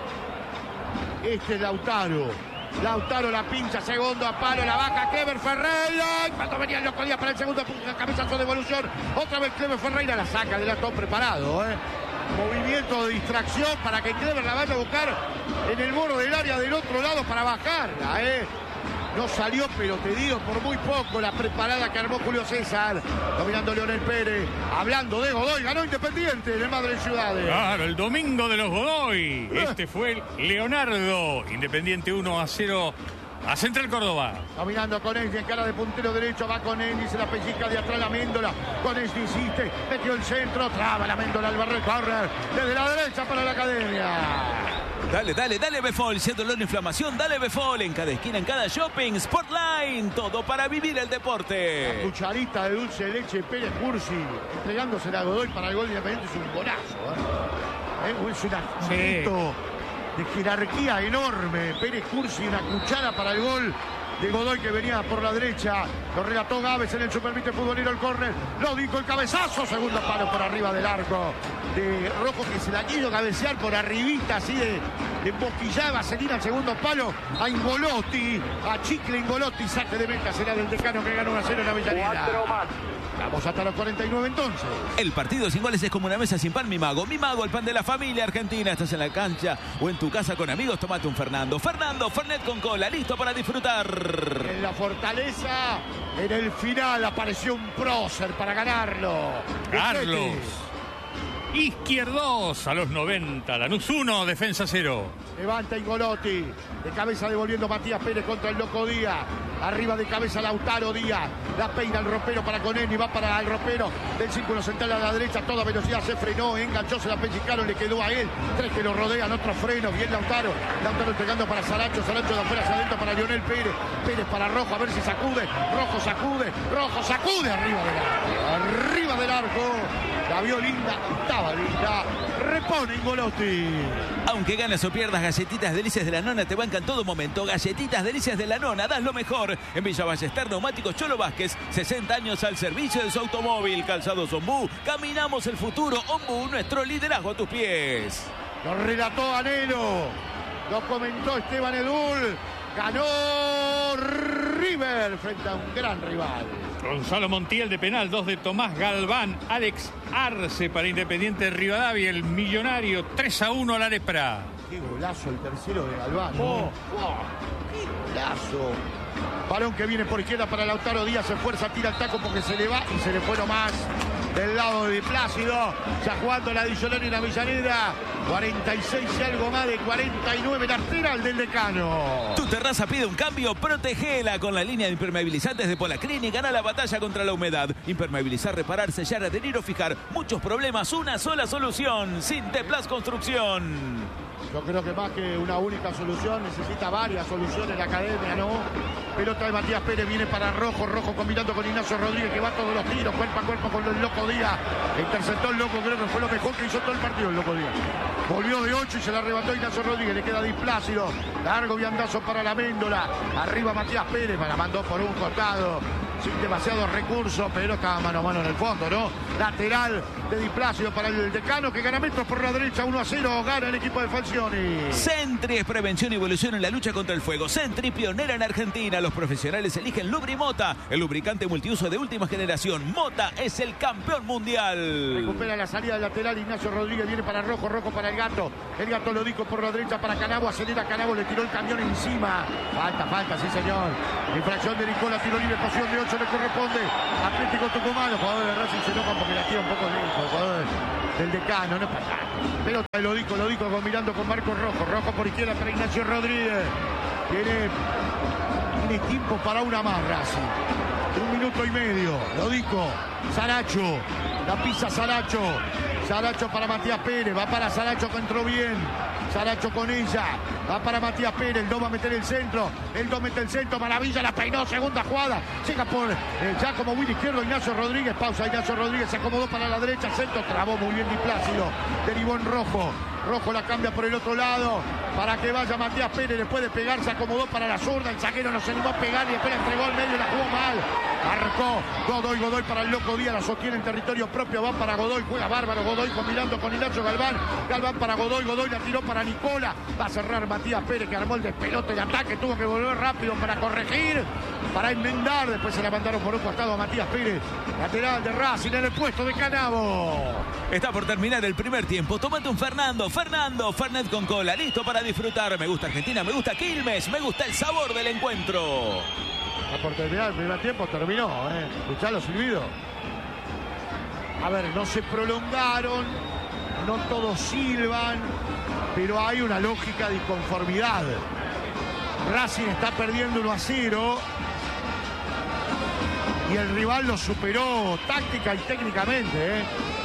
Speaker 2: Este es Lautaro. Lautaro la pincha, segundo a palo, la baja Clever Ferreira. Cuando venía el loco día para el segundo cabezazo de evolución. Otra vez Clever Ferreira la saca, de la todo preparado, ¿eh? Movimiento de distracción para que Clever la vaya a buscar en el borde del área del otro lado para bajarla, ¿eh? No salió, pero te digo, por muy poco la preparada que armó Julio César. Dominando Leonel Pérez. Hablando de Godoy, ganó Independiente de Madre Ciudades.
Speaker 5: Claro, el domingo de los Godoy. Este fue Leonardo. Independiente uno a cero a Central Córdoba.
Speaker 2: Dominando con Esni en cara de puntero derecho. Va con Esni, se la pellizca de atrás la Méndola. Con Esni insiste, metió el centro. Traba la Méndola al barrer corner. Desde la derecha para la Academia.
Speaker 3: Dale, dale, dale Befol, si es dolor de inflamación, dale Befol, en cada esquina, en cada shopping, Sportline, todo para vivir el deporte.
Speaker 2: La cucharita de dulce de leche Pérez Cursi, entregándose a Godoy para el gol Independiente, es un golazo, ¿eh? ¿Eh? Es un acierto de jerarquía enorme, Pérez Cursi, una cuchara para el gol de Godoy que venía por la derecha. Lo relató Gávez en el Supervite Futbolero, el córner. Lo dijo el cabezazo. Segundo palo por arriba del arco de Rojo, que se la quiso cabecear por arribita, así de, de boquillada. Vaselina al segundo palo a Ingolotti, a Chicle Ingolotti. Saque de meta, será del Decano, que ganó uno a cero en la Avellaneda.
Speaker 4: Cuatro más.
Speaker 2: Vamos hasta los cuarenta y nueve entonces.
Speaker 3: El partido sin goles es como una mesa sin pan, mi mago. Mi mago, el pan de la familia argentina. Estás en la cancha o en tu casa con amigos, tomate un Fernando. Fernando, Fernet con cola, listo para disfrutar.
Speaker 2: En la Fortaleza, en el final apareció un prócer para ganarlo.
Speaker 5: Carlos. Izquierdos a los noventa. Lanús uno, defensa cero.
Speaker 2: Levanta Ingolotti. De cabeza devolviendo Matías Pérez contra el Loco Díaz. Arriba de cabeza Lautaro Díaz. La peina el ropero para Coneni. Va para el ropero del círculo central a la derecha. Toda velocidad se frenó. Enganchó, se la pellizcaron. Le quedó a él. Tres que lo rodean. Otro freno. Bien Lautaro. Lautaro entregando para Saracho. Saracho de afuera hacia adentro para Lionel Pérez. Pérez para Rojo. A ver si sacude. Rojo sacude. Rojo sacude. Arriba del arco. Arriba del arco. La vio linda. Estaba linda. Repone Ingolotti.
Speaker 3: Aunque ganas o pierdas, Galletitas Delicias de la Nona te bancan todo momento. Galletitas Delicias de la Nona, das lo mejor. En Villa Ballester, Neumáticos Cholo Vázquez, sesenta años al servicio de su automóvil. Calzados Ombú, caminamos el futuro. Ombú, nuestro liderazgo a tus pies.
Speaker 2: Lo relató Anelo, lo comentó Esteban Edul. Ganó River frente a un gran rival.
Speaker 5: Gonzalo Montiel de penal, dos de Tomás Galván. Alex Arce para Independiente Rivadavia, el millonario. tres a uno a la Lepra.
Speaker 2: Qué golazo el tercero de Galván. Oh, oh, qué golazo. Balón que viene por izquierda para Lautaro Díaz. Se fuerza, tira el taco porque se le va y se le fue nomás del lado de Plácido. Ya jugando la adicional y la Avellaneda. cuarenta y seis y algo más de cuarenta y nueve. Lateral del Decano.
Speaker 3: Tu terraza pide un cambio, protegela con la línea de impermeabilizantes de Polaclin y gana la batalla contra la humedad. Impermeabilizar, reparar, sellar, adherir o fijar. Muchos problemas, una sola solución. Sinteplas Construcción.
Speaker 2: Yo creo que más que una única solución, necesita varias soluciones la Academia, ¿no? Pelota de Matías Pérez, viene para Rojo, Rojo combinando con Ignacio Rodríguez, que va todos los tiros, cuerpo a cuerpo con el Loco Díaz. Interceptó el Loco, creo que fue lo mejor que hizo todo el partido el Loco Díaz. Volvió de ocho y se la arrebató Ignacio Rodríguez, le queda Displácido. Largo viandazo para la Méndola. Arriba Matías Pérez, la mandó por un costado. sin demasiados recursos, pero estaba mano a mano en el fondo, ¿no? Lateral de Di Plácido para el Decano, que gana metros por la derecha, uno a cero, gana el equipo de Falcioni.
Speaker 3: Sentry es prevención y evolución en la lucha contra el fuego. Sentry, pionera en Argentina. Los profesionales eligen Lubrimota, el lubricante multiuso de última generación. Mota es el campeón mundial.
Speaker 2: Recupera la salida del lateral, Ignacio Rodríguez viene para Rojo, Rojo para el Gato. El Gato lo dijo por la derecha para Canavo, acelera Canavo, le tiró el camión encima. Falta, falta, sí señor. Infracción de Nicola, tiro libre, posición de ocho le corresponde. Atlético Tucumán, los jugadores de Racing se enojan porque la tira un poco lejos, los jugadores del Decano, no es para nada. Pelota de Lodico, Lodico mirando con Marcos Rojo, Rojo por izquierda para Ignacio Rodríguez. Tiene, tiene tiempo para una más Racing. Un minuto y medio. Lodico, Saracho, la pisa Saracho. Saracho para Matías Pérez, va para Saracho que entró bien. Saracho con ella, va para Matías Pérez, el dos va a meter el centro, el dos mete el centro, maravilla, la peinó, segunda jugada, llega por eh, ya como Will izquierdo, Ignacio Rodríguez, pausa, Ignacio Rodríguez se acomodó para la derecha, centro, trabó muy bien Di Plácido, derivó en Rojo, Rojo la cambia por el otro lado, para que vaya Matías Pérez, después de pegar, se acomodó para la zurda, el zaguero no se animó a pegar y después entregó al medio, la jugó mal, marcó Godoy, Godoy para el Loco Díaz, la sostiene en territorio propio, va para Godoy, juega bárbaro, Godoy combinando con Ignacio Galván, Galván para Godoy, Godoy la tiró para Nicola, va a cerrar Matías Pérez que armó el despelote de ataque, tuvo que volver rápido para corregir, para enmendar, después se la mandaron por un costado a Matías Pérez, lateral de Racing en el puesto de Canavo.
Speaker 3: Está por terminar el primer tiempo, tómate un Fernando, Fernando, Fernet con cola, listo para disfrutar, me gusta Argentina, me gusta Quilmes, me gusta el sabor del encuentro.
Speaker 2: Está por terminar el primer tiempo, terminó, ¿eh? Escuchalo, silbido. A ver, no se prolongaron, no todos silban, pero hay una lógica de inconformidad. Racing está perdiendo uno a cero y el rival lo superó táctica y técnicamente, ¿eh?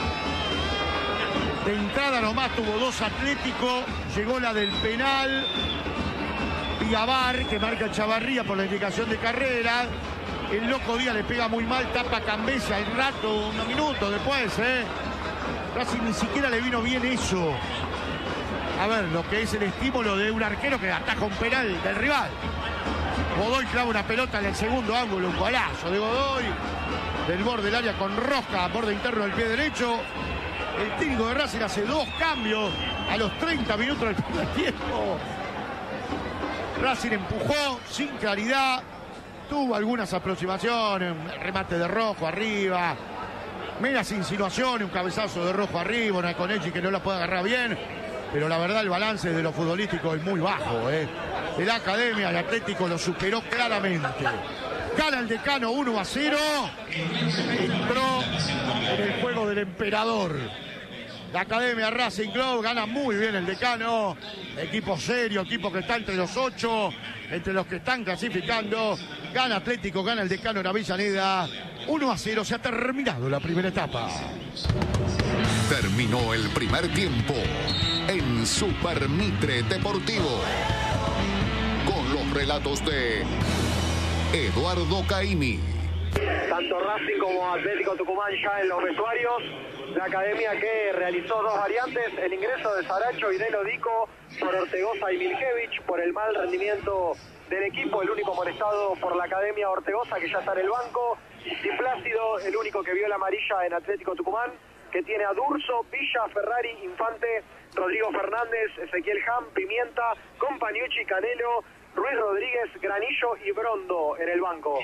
Speaker 2: De entrada nomás tuvo dos Atlético, llegó la del penal, Villavar, que marca Chavarría por la indicación de carrera. El Loco Díaz le pega muy mal, tapa Cambesa el rato, unos minutos después, ¿eh? Racing ni siquiera le vino bien eso. A ver, lo que es el estímulo de un arquero que ataja un penal del rival. Godoy clava una pelota en el segundo ángulo, un golazo de Godoy. Del borde del área con Rosca, borde interno del pie derecho. El técnico de Racing hace dos cambios a los treinta minutos del primer tiempo. Racing empujó sin claridad, tuvo algunas aproximaciones, un remate de Rojo arriba, meras insinuaciones, un cabezazo de Rojo arriba, una Conelli que no la puede agarrar bien, pero la verdad el balance de lo futbolístico es muy bajo, ¿eh? De la Academia, el Atlético lo superó claramente. Gana el Decano uno a cero, entró en el juego del emperador. La Academia Racing Club gana muy bien el Decano, equipo serio, equipo que está entre los ocho, entre los que están clasificando. Gana Atlético, gana el Decano en Avellaneda, uno a cero, se ha terminado la primera etapa.
Speaker 6: Terminó el primer tiempo en Super Mitre Deportivo, con los relatos de Eduardo Caimi.
Speaker 4: Tanto Racing como Atlético Tucumán ya en los vestuarios. La Academia que realizó dos variantes, el ingreso de Saracho y de Lodico por Ortegoza y Miljevich por el mal rendimiento del equipo, el único molestado por la Academia Ortegoza que ya está en el banco, Di Plácido, el único que vio la amarilla en Atlético Tucumán, que tiene a Durso, Villa, Ferrari, Infante, Rodrigo Fernández, Ezequiel Ham, Pimienta, Compagnucci, Canelo, Ruiz Rodríguez, Granillo y Brondo en el banco.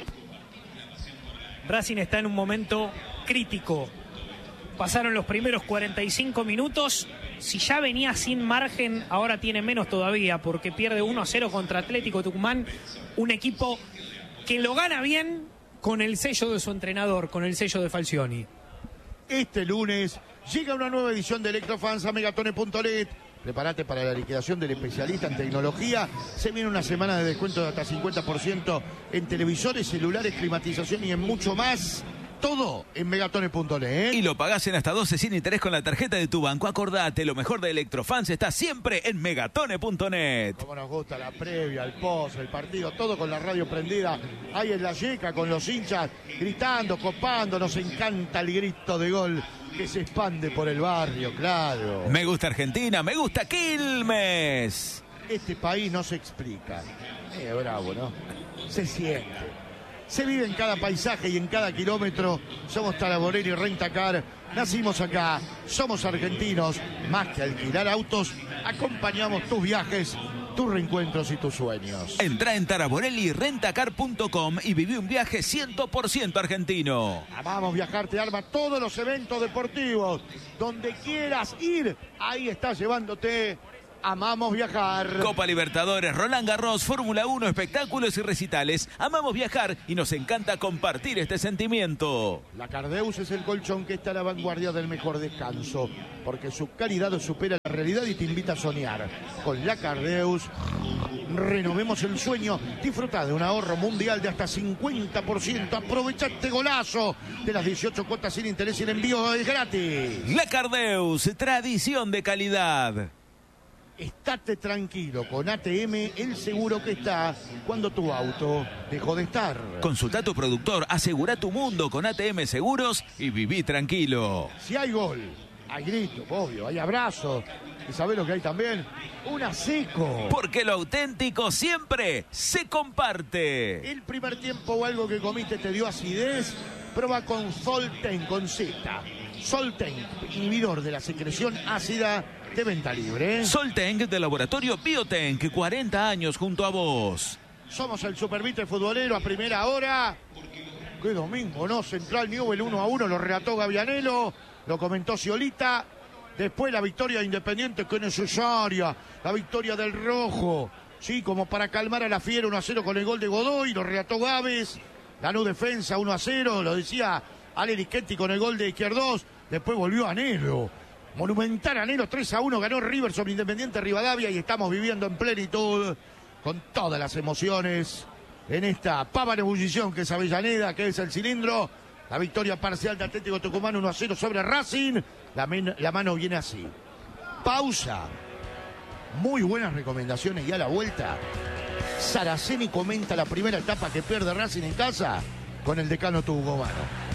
Speaker 1: Racing está en un momento crítico. Pasaron los primeros cuarenta y cinco minutos. Si ya venía sin margen, ahora tiene menos todavía, porque pierde uno a cero contra Atlético Tucumán. Un equipo que lo gana bien con el sello de su entrenador, con el sello de Falcioni.
Speaker 2: Este lunes llega una nueva edición de Electrofans a megatone punto net. Prepárate para la liquidación del especialista en tecnología. Se viene una semana de descuento de hasta cincuenta por ciento en televisores, celulares, climatización y en mucho más. Todo en megatone punto net.
Speaker 3: Y lo pagás en hasta doce sin interés con la tarjeta de tu banco. Acordate, lo mejor de Electrofans está siempre en megatone punto net.
Speaker 2: Como nos gusta la previa, el post, el partido, todo con la radio prendida. Ahí en la yeca con los hinchas gritando, copando. Nos encanta el grito de gol que se expande por el barrio, claro.
Speaker 3: Me gusta Argentina, me gusta Quilmes.
Speaker 2: Este país no se explica. Eh, bravo, ¿no? Se siente. Se vive en cada paisaje y en cada kilómetro. Somos Talaborelli Rentacar. Nacimos acá. Somos argentinos. Más que alquilar autos, acompañamos tus viajes, tus reencuentros y tus sueños.
Speaker 3: Entra en taraborelli rentacar punto com y viví un viaje cien por ciento argentino.
Speaker 2: Amamos Viajar, te arma todos los eventos deportivos. Donde quieras ir, ahí está llevándote. Amamos Viajar.
Speaker 3: Copa Libertadores, Roland Garros, Fórmula uno, espectáculos y recitales. Amamos viajar y nos encanta compartir este sentimiento.
Speaker 2: La Cardeus es el colchón que está a la vanguardia del mejor descanso, porque su calidad supera la realidad y te invita a soñar. Con la Cardeus, renovemos el sueño. Disfruta de un ahorro mundial de hasta cincuenta por ciento. Aprovecha este golazo de las dieciocho cuotas sin interés y el envío es gratis.
Speaker 3: La Cardeus, tradición de calidad.
Speaker 2: Estate tranquilo, con A T M el seguro que está cuando tu auto dejó de estar.
Speaker 3: Consulta a tu productor, asegura tu mundo con A T M Seguros y viví tranquilo.
Speaker 2: Si hay gol, hay grito, obvio, hay abrazos. ¿Y sabés lo que hay también? Una seco.
Speaker 3: Porque lo auténtico siempre se comparte.
Speaker 2: El primer tiempo o algo que comiste te dio acidez, prueba con Solten, con Z. Solten, inhibidor de la secreción ácida, de venta libre.
Speaker 3: Solten del laboratorio Biotenk, cuarenta años junto a vos.
Speaker 2: Somos el Supervitre futbolero a primera hora. Qué domingo, ¿no? Central Newell uno a uno, lo relató Gavianelo, lo comentó Sciolita. Después la victoria de Independiente, que necesaria. La victoria del Rojo, sí, como para calmar a la Fiera, uno a cero con el gol de Godoy, lo relató Gávez. Ganó defensa uno a cero, lo decía Ale Rischetti con el gol de Izquierdos. Después volvió Anelo. Monumental Anelo, tres a uno, ganó River sobre Independiente Rivadavia y estamos viviendo en plenitud, con todas las emociones, en esta pava en ebullición que es Avellaneda, que es el cilindro. La victoria parcial de Atlético Tucumán uno a cero sobre Racing. La, men, la mano viene así. Pausa. Muy buenas recomendaciones y a la vuelta, Saraceni comenta la primera etapa que pierde Racing en casa con el decano tucumano.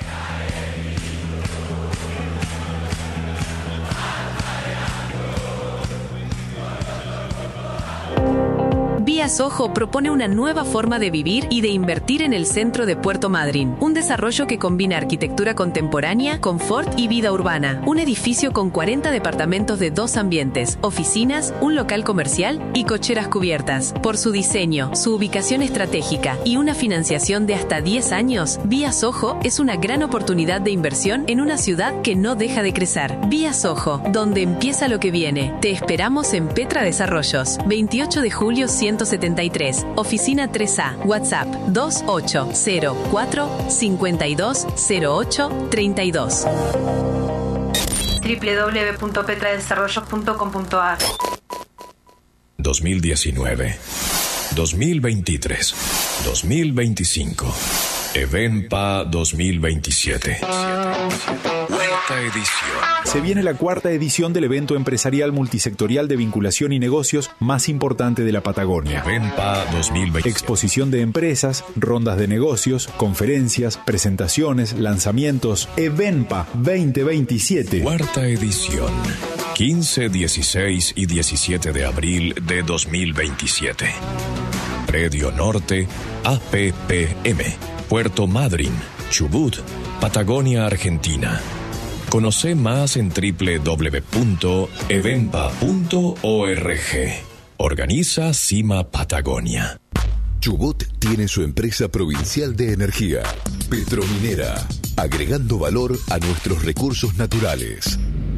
Speaker 7: Vía Soho propone una nueva forma de vivir y de invertir en el centro de Puerto Madryn. Un desarrollo que combina arquitectura contemporánea, confort y vida urbana. Un edificio con cuarenta departamentos de dos ambientes, oficinas, un local comercial y cocheras cubiertas. Por su diseño, su ubicación estratégica y una financiación de hasta diez años, Vía Soho es una gran oportunidad de inversión en una ciudad que no deja de crecer. Vía Soho, donde empieza lo que viene. Te esperamos en Petra Desarrollos, veintiocho de julio ciento setenta y tres, oficina tres A, WhatsApp dos ocho cero cuatro cinco dos cero ocho tres dos.
Speaker 8: doble u doble u doble u punto petra desarrollos punto com punto a r.
Speaker 9: dos mil diecinueve, dos mil veintitrés, dos mil veinticinco, Evenpa dos mil veintisiete. Cuarta edición.
Speaker 10: Se viene la cuarta edición del evento empresarial multisectorial de vinculación y negocios más importante de la Patagonia.
Speaker 9: Evenpa dos mil veinte.
Speaker 10: Exposición de empresas, rondas de negocios, conferencias, presentaciones, lanzamientos. Evenpa veinte veintisiete.
Speaker 9: Cuarta edición. quince, dieciséis y diecisiete de abril de dos mil veintisiete. Predio Norte, A P P M. Puerto Madryn, Chubut, Patagonia, Argentina. Conoce más en doble u doble u doble u punto evenpa punto org. Organiza Cima Patagonia.
Speaker 6: Chubut tiene su empresa provincial de energía, Petrominera, agregando valor a nuestros recursos naturales.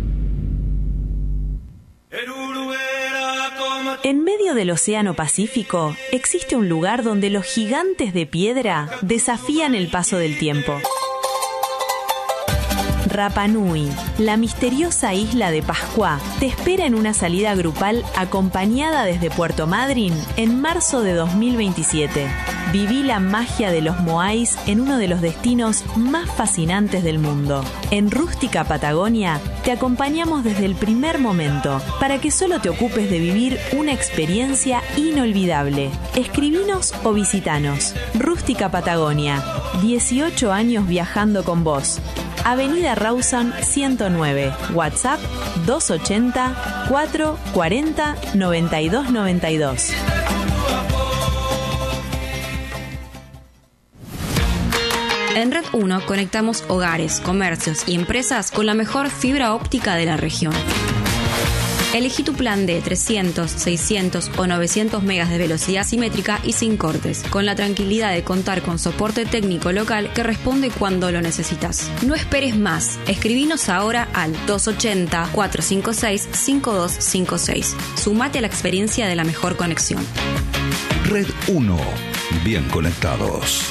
Speaker 8: En medio del Océano Pacífico existe un lugar donde los gigantes de piedra desafían el paso del tiempo. Rapa Nui, la misteriosa isla de Pascua, te espera en una salida grupal acompañada desde Puerto Madryn en marzo de dos mil veintisiete. Viví la magia de los moais en uno de los destinos más fascinantes del mundo. En Rústica Patagonia te acompañamos desde el primer momento para que solo te ocupes de vivir una experiencia inolvidable. Escribinos o visitanos. Rústica Patagonia, dieciocho años viajando con vos. Avenida Rawson ciento nueve, WhatsApp dos ochenta, cuatro cuarenta, noventa y dos noventa y dos.
Speaker 11: En Red uno conectamos hogares, comercios y empresas con la mejor fibra óptica de la región. Elegí tu plan de trescientos, seiscientos o novecientos megas de velocidad simétrica y sin cortes, con la tranquilidad de contar con soporte técnico local que responde cuando lo necesitas. No esperes más. Escribinos ahora al dos ochenta, cuatrocientos cincuenta y seis, cincuenta y dos cincuenta y seis. Sumate a la experiencia de la mejor conexión.
Speaker 12: Red uno. Bien conectados.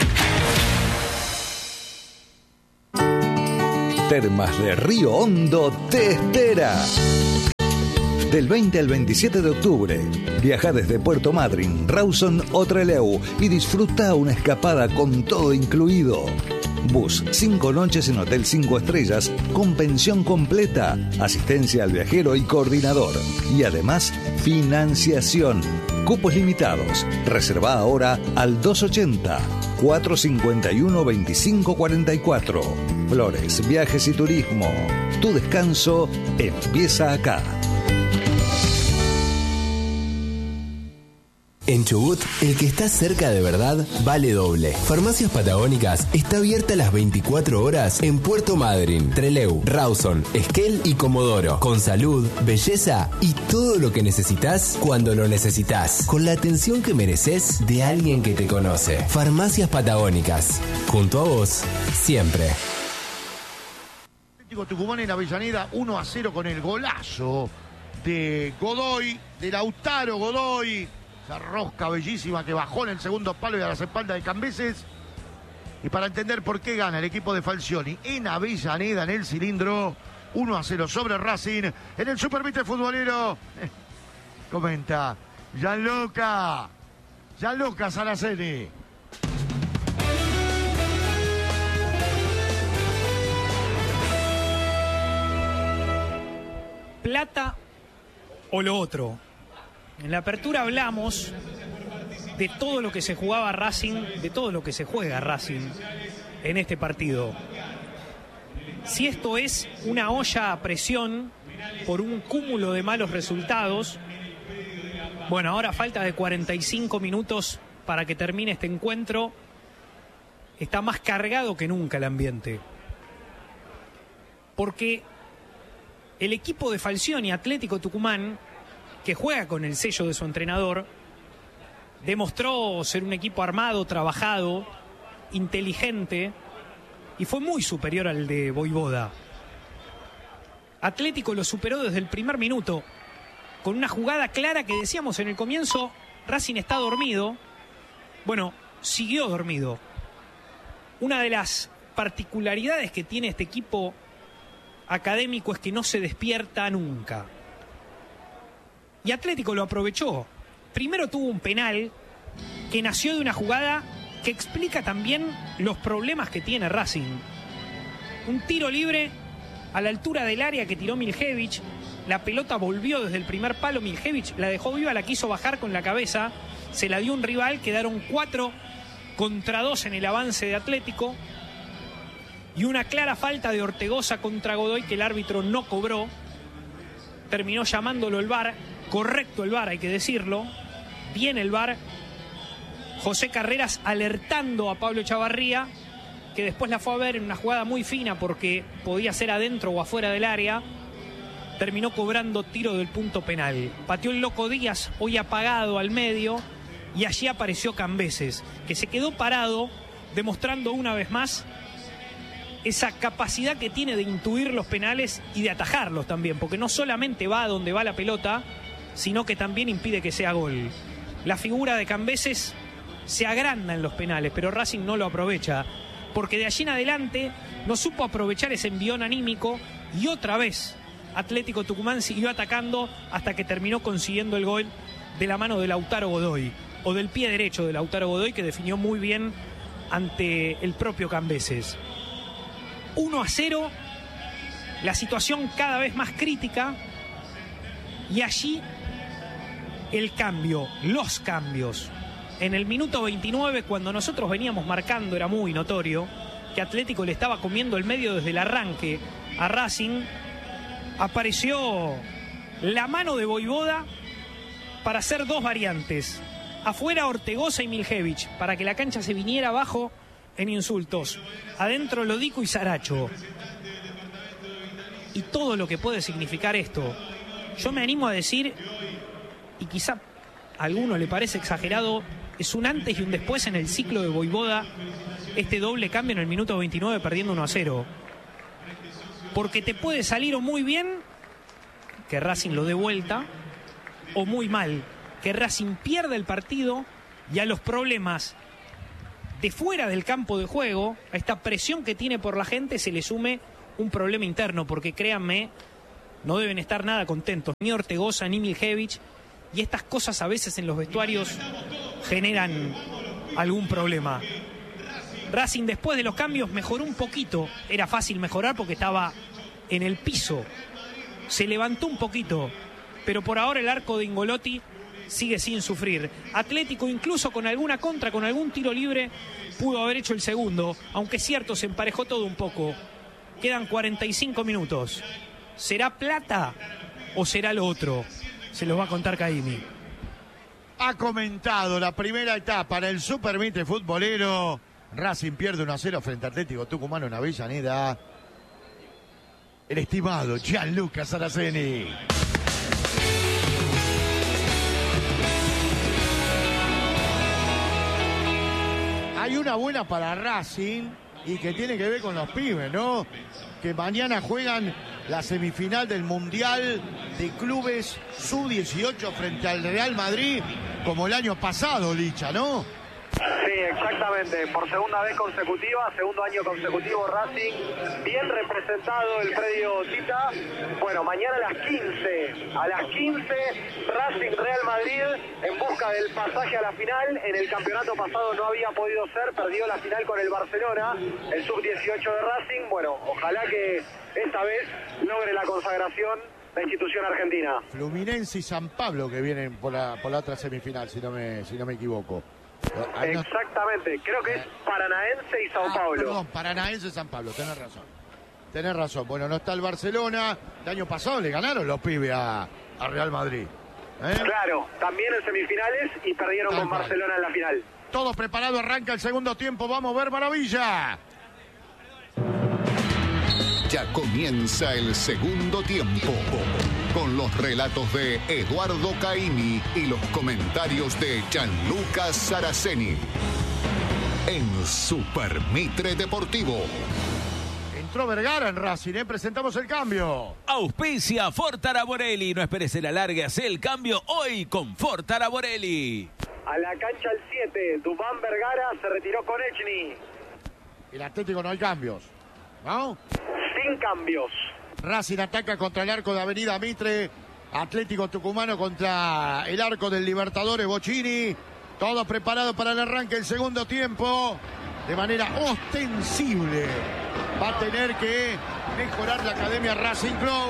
Speaker 12: Termas de Río Hondo te espera. Del veinte al veintisiete de octubre, viaja desde Puerto Madryn, Rawson o Trelew y disfruta una escapada con todo incluido. Bus, cinco noches en Hotel cinco estrellas, con pensión completa, asistencia al viajero y coordinador. Y además, financiación. Cupos limitados. Reserva ahora al dos ochenta, cuatrocientos cincuenta y uno, veinticinco cuarenta y cuatro. Flores, Viajes y Turismo. Tu descanso empieza acá.
Speaker 13: En Chubut, el que está cerca de verdad vale doble. Farmacias Patagónicas está abierta las veinticuatro horas en Puerto Madryn, Trelew, Rawson, Esquel y Comodoro. Con salud, belleza y todo lo que necesitas cuando lo necesitas. Con la atención que mereces de alguien que te conoce. Farmacias Patagónicas. Junto a vos, siempre.
Speaker 2: Tucumán en Avellaneda, uno a cero con el golazo de Godoy, de Lautaro Godoy. Esa rosca bellísima que bajó en el segundo palo y a las espaldas de Cambeses. Y para entender por qué gana el equipo de Falcioni en Avellaneda, en el cilindro, uno a cero sobre Racing, en el Supervite futbolero. Eh, comenta Gianluca, Gianluca Saraceni.
Speaker 1: Plata o lo otro. En la apertura hablamos de todo lo que se jugaba Racing, de todo lo que se juega Racing en este partido. Si esto es una olla a presión por un cúmulo de malos resultados, bueno, ahora falta de cuarenta y cinco minutos para que termine este encuentro. Está más cargado que nunca el ambiente. Porque el equipo de Falcioni, Atlético Tucumán, que juega con el sello de su entrenador, demostró ser un equipo armado, trabajado, inteligente, y fue muy superior al de Voivoda. Atlético lo superó desde el primer minuto, con una jugada clara que decíamos en el comienzo, Racing está dormido. Bueno, siguió dormido. Una de las particularidades que tiene este equipo académico es que no se despierta nunca. Y Atlético lo aprovechó. Primero tuvo un penal que nació de una jugada que explica también los problemas que tiene Racing. Un tiro libre a la altura del área que tiró Miljevich. La pelota volvió desde el primer palo. Miljevich la dejó viva, la quiso bajar con la cabeza. Se la dio un rival, quedaron cuatro contra dos en el avance de Atlético. Y una clara falta de Ortegoza contra Godoy que el árbitro no cobró. Terminó llamándolo el V A R. Correcto el V A R, hay que decirlo. Bien el V A R. José Carreras alertando a Pablo Chavarría, que después la fue a ver en una jugada muy fina porque podía ser adentro o afuera del área. Terminó cobrando tiro del punto penal. Pateó el Loco Díaz, hoy apagado al medio, y allí apareció Cambeses, que se quedó parado, demostrando una vez más esa capacidad que tiene de intuir los penales y de atajarlos también, porque no solamente va a donde va la pelota, sino que también impide que sea gol. La figura de Cambeses se agranda en los penales, pero Racing no lo aprovecha, porque de allí en adelante no supo aprovechar ese envión anímico y otra vez Atlético Tucumán siguió atacando hasta que terminó consiguiendo el gol de la mano de Lautaro Godoy, o del pie derecho de Lautaro Godoy, que definió muy bien ante el propio Cambeses. uno a cero, la situación cada vez más crítica, y allí el cambio, los cambios. En el minuto veintinueve, cuando nosotros veníamos marcando, era muy notorio que Atlético le estaba comiendo el medio desde el arranque a Racing. Apareció la mano de Voivoda para hacer dos variantes. Afuera Ortegoza y Miljevich, para que la cancha se viniera abajo en insultos. Adentro Lodico y Saracho. Y todo lo que puede significar esto. Yo me animo a decir, y quizá a alguno le parece exagerado, es un antes y un después en el ciclo de Vojvoda, este doble cambio en el minuto veintinueve perdiendo uno a cero. Porque te puede salir o muy bien, que Racing lo dé vuelta, o muy mal, que Racing pierda el partido y a los problemas de fuera del campo de juego, a esta presión que tiene por la gente, se le sume un problema interno, porque créanme, no deben estar nada contentos, ni Ortegoza ni Miljevic, y estas cosas a veces en los vestuarios generan algún problema. Racing después de los cambios mejoró un poquito, era fácil mejorar porque estaba en el piso, se levantó un poquito, pero por ahora el arco de Ingolotti sigue sin sufrir. Atlético, incluso con alguna contra, con algún tiro libre, pudo haber hecho el segundo, aunque es cierto, se emparejó todo un poco. Quedan cuarenta y cinco minutos. ¿Será plata o será lo otro? Se los va a contar Caimi.
Speaker 2: Ha comentado la primera etapa en el Super Mitre futbolero. Racing pierde uno a cero frente a Atlético Tucumano en Avellaneda. El estimado Gianluca Saraceni. Hay una buena para Racing y que tiene que ver con los pibes, ¿no? Que mañana juegan la semifinal del Mundial de Clubes sub dieciocho frente al Real Madrid, como el año pasado, Licha, ¿no?
Speaker 4: Sí, exactamente, por segunda vez consecutiva, segundo año consecutivo Racing, bien representado el predio Tita. Bueno, mañana a las quince, a las quince, Racing Real Madrid en busca del pasaje a la final. En el campeonato pasado no había podido ser, perdió la final con el Barcelona, el sub dieciocho de Racing. Bueno, ojalá que esta vez logre la consagración la institución argentina.
Speaker 2: Fluminense y San Pablo que vienen por la, por la otra semifinal, si no me, si no me equivoco.
Speaker 4: Exactamente, creo que es Paranaense y Sao
Speaker 2: ah,
Speaker 4: Paulo.
Speaker 2: Perdón, Paranaense y San Pablo, tenés razón. Tenés razón, bueno, no está el Barcelona. El año pasado le ganaron los pibes a, a Real Madrid. ¿Eh?
Speaker 4: Claro, también en semifinales y perdieron Tal con cual. Barcelona en la final.
Speaker 2: Todo preparado, arranca el segundo tiempo, vamos a ver maravilla.
Speaker 6: Ya comienza el segundo tiempo, con los relatos de Eduardo Caimi y los comentarios de Gianluca Saraceni en Super Mitre Deportivo.
Speaker 2: Entró Vergara en Racing, ¿eh? Presentamos el cambio.
Speaker 3: Auspicia Ford Araborelli. No esperes el alargue, hace el cambio hoy con Ford Araborelli.
Speaker 4: A la cancha el siete, Dubán Vergara se retiró con Echny.
Speaker 2: El Atlético no hay cambios, ¿no?
Speaker 4: Sin cambios.
Speaker 2: Racing ataca contra el arco de Avenida Mitre. Atlético Tucumano contra el arco del Libertadores Bocchini. Todo preparado para el arranque del segundo tiempo. De manera ostensible va a tener que mejorar la Academia Racing Club.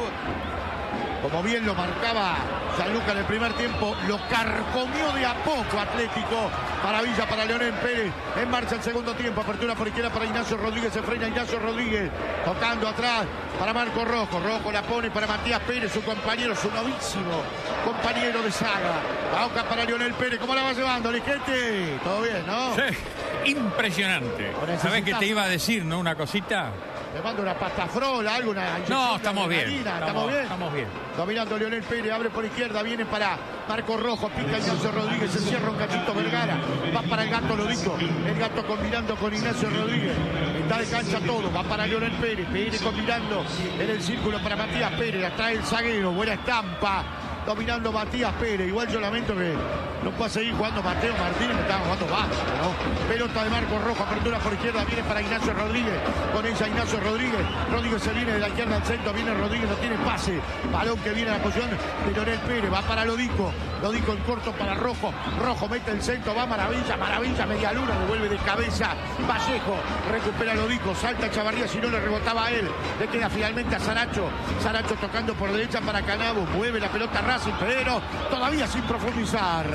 Speaker 2: Como bien lo marcaba Gianluca en el primer tiempo, lo carcomió de a poco Atlético. Maravilla para Leonel Pérez. En marcha el segundo tiempo. Apertura por izquierda para Ignacio Rodríguez. Se frena Ignacio Rodríguez. Tocando atrás para Marco Rojo. Rojo la pone para Matías Pérez, su compañero, su novísimo compañero de saga. Bauca para Leonel Pérez. ¿Cómo la va llevando, Ligete? Todo bien, ¿no?
Speaker 5: Sí, impresionante. ¿Sabés qué te iba a decir, no? Una cosita.
Speaker 2: Le mando una pasta frola, algo, una
Speaker 5: No, estamos bien.
Speaker 2: ¿Estamos,
Speaker 5: estamos
Speaker 2: bien?
Speaker 5: Estamos bien.
Speaker 2: Dominando Leonel Pérez, abre por izquierda, viene para Marco Rojo, pica Ignacio Rodríguez, se cierra un cachito Vergara, va para el Gato Lodico, el Gato combinando con Ignacio Rodríguez, está de cancha todo, va para Leonel Pérez, Pérez combinando en el círculo para Matías Pérez, atrae el zaguero, buena estampa, dominando Matías Pérez. Igual yo lamento que no pueda seguir jugando Mateo Martínez, que estaba jugando bajo, ¿no? Pelota de Marco Rojo, apertura por izquierda, viene para Ignacio Rodríguez, con ella Ignacio Rodríguez, Rodríguez se viene de la izquierda al centro, viene Rodríguez, no tiene pase, balón que viene a la posición de Leonel Pérez, va para Lodico, Lodico en corto para Rojo, Rojo mete el centro, va Maravilla, Maravilla, media luna, devuelve de cabeza, Vallejo, recupera Lodico, salta Chavarría, si no le rebotaba a él, le queda finalmente a Saracho, Saracho tocando por derecha para Canabo, mueve la pelota Racing, pero todavía sin profundizar.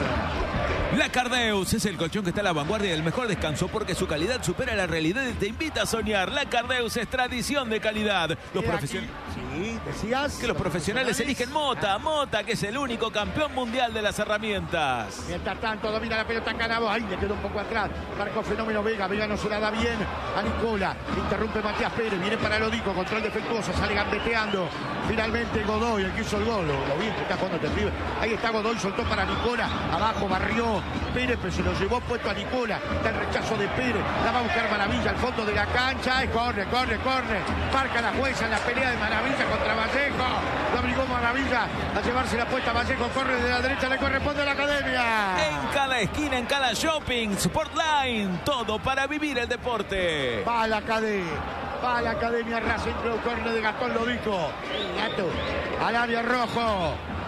Speaker 3: La Cardeus es el colchón que está a la vanguardia del mejor descanso porque su calidad supera la realidad y te invita a soñar. La Cardeus es tradición de calidad. Los profesionales.
Speaker 2: Sí, Sí, decías.
Speaker 3: Que los profesionales eligen Mota. Mota, que es el único campeón mundial de las herramientas.
Speaker 2: Mientras tanto, domina la pelota Canavo. Ahí le quedó un poco atrás. Marcó Fenómeno Vega. Vega no se la da bien a Nicola. Interrumpe Matías Pérez. Viene para Lodico. Control defectuoso. Sale gambeteando. Finalmente Godoy, el que hizo el gol. Lo, lo bien que está jugando este pibe. Ahí está Godoy. Soltó para Nicola. Abajo barrió Pérez, pero se lo llevó puesto a Nicola. Está el rechazo de Pérez. La va a buscar Maravilla al fondo de la cancha. Y corre, corre, corre. Marca la jueza en la pelea de Maravilla contra Vallejo. Lo obligó Maravilla a llevarse la puesta. Vallejo corre de la derecha. Le corresponde a la academia.
Speaker 3: En cada esquina, en cada shopping, Sportline. Todo para vivir el deporte.
Speaker 2: Va a la academia. Va a la academia Racing Club. Corre de Gastón Lodico. El gato al área rojo.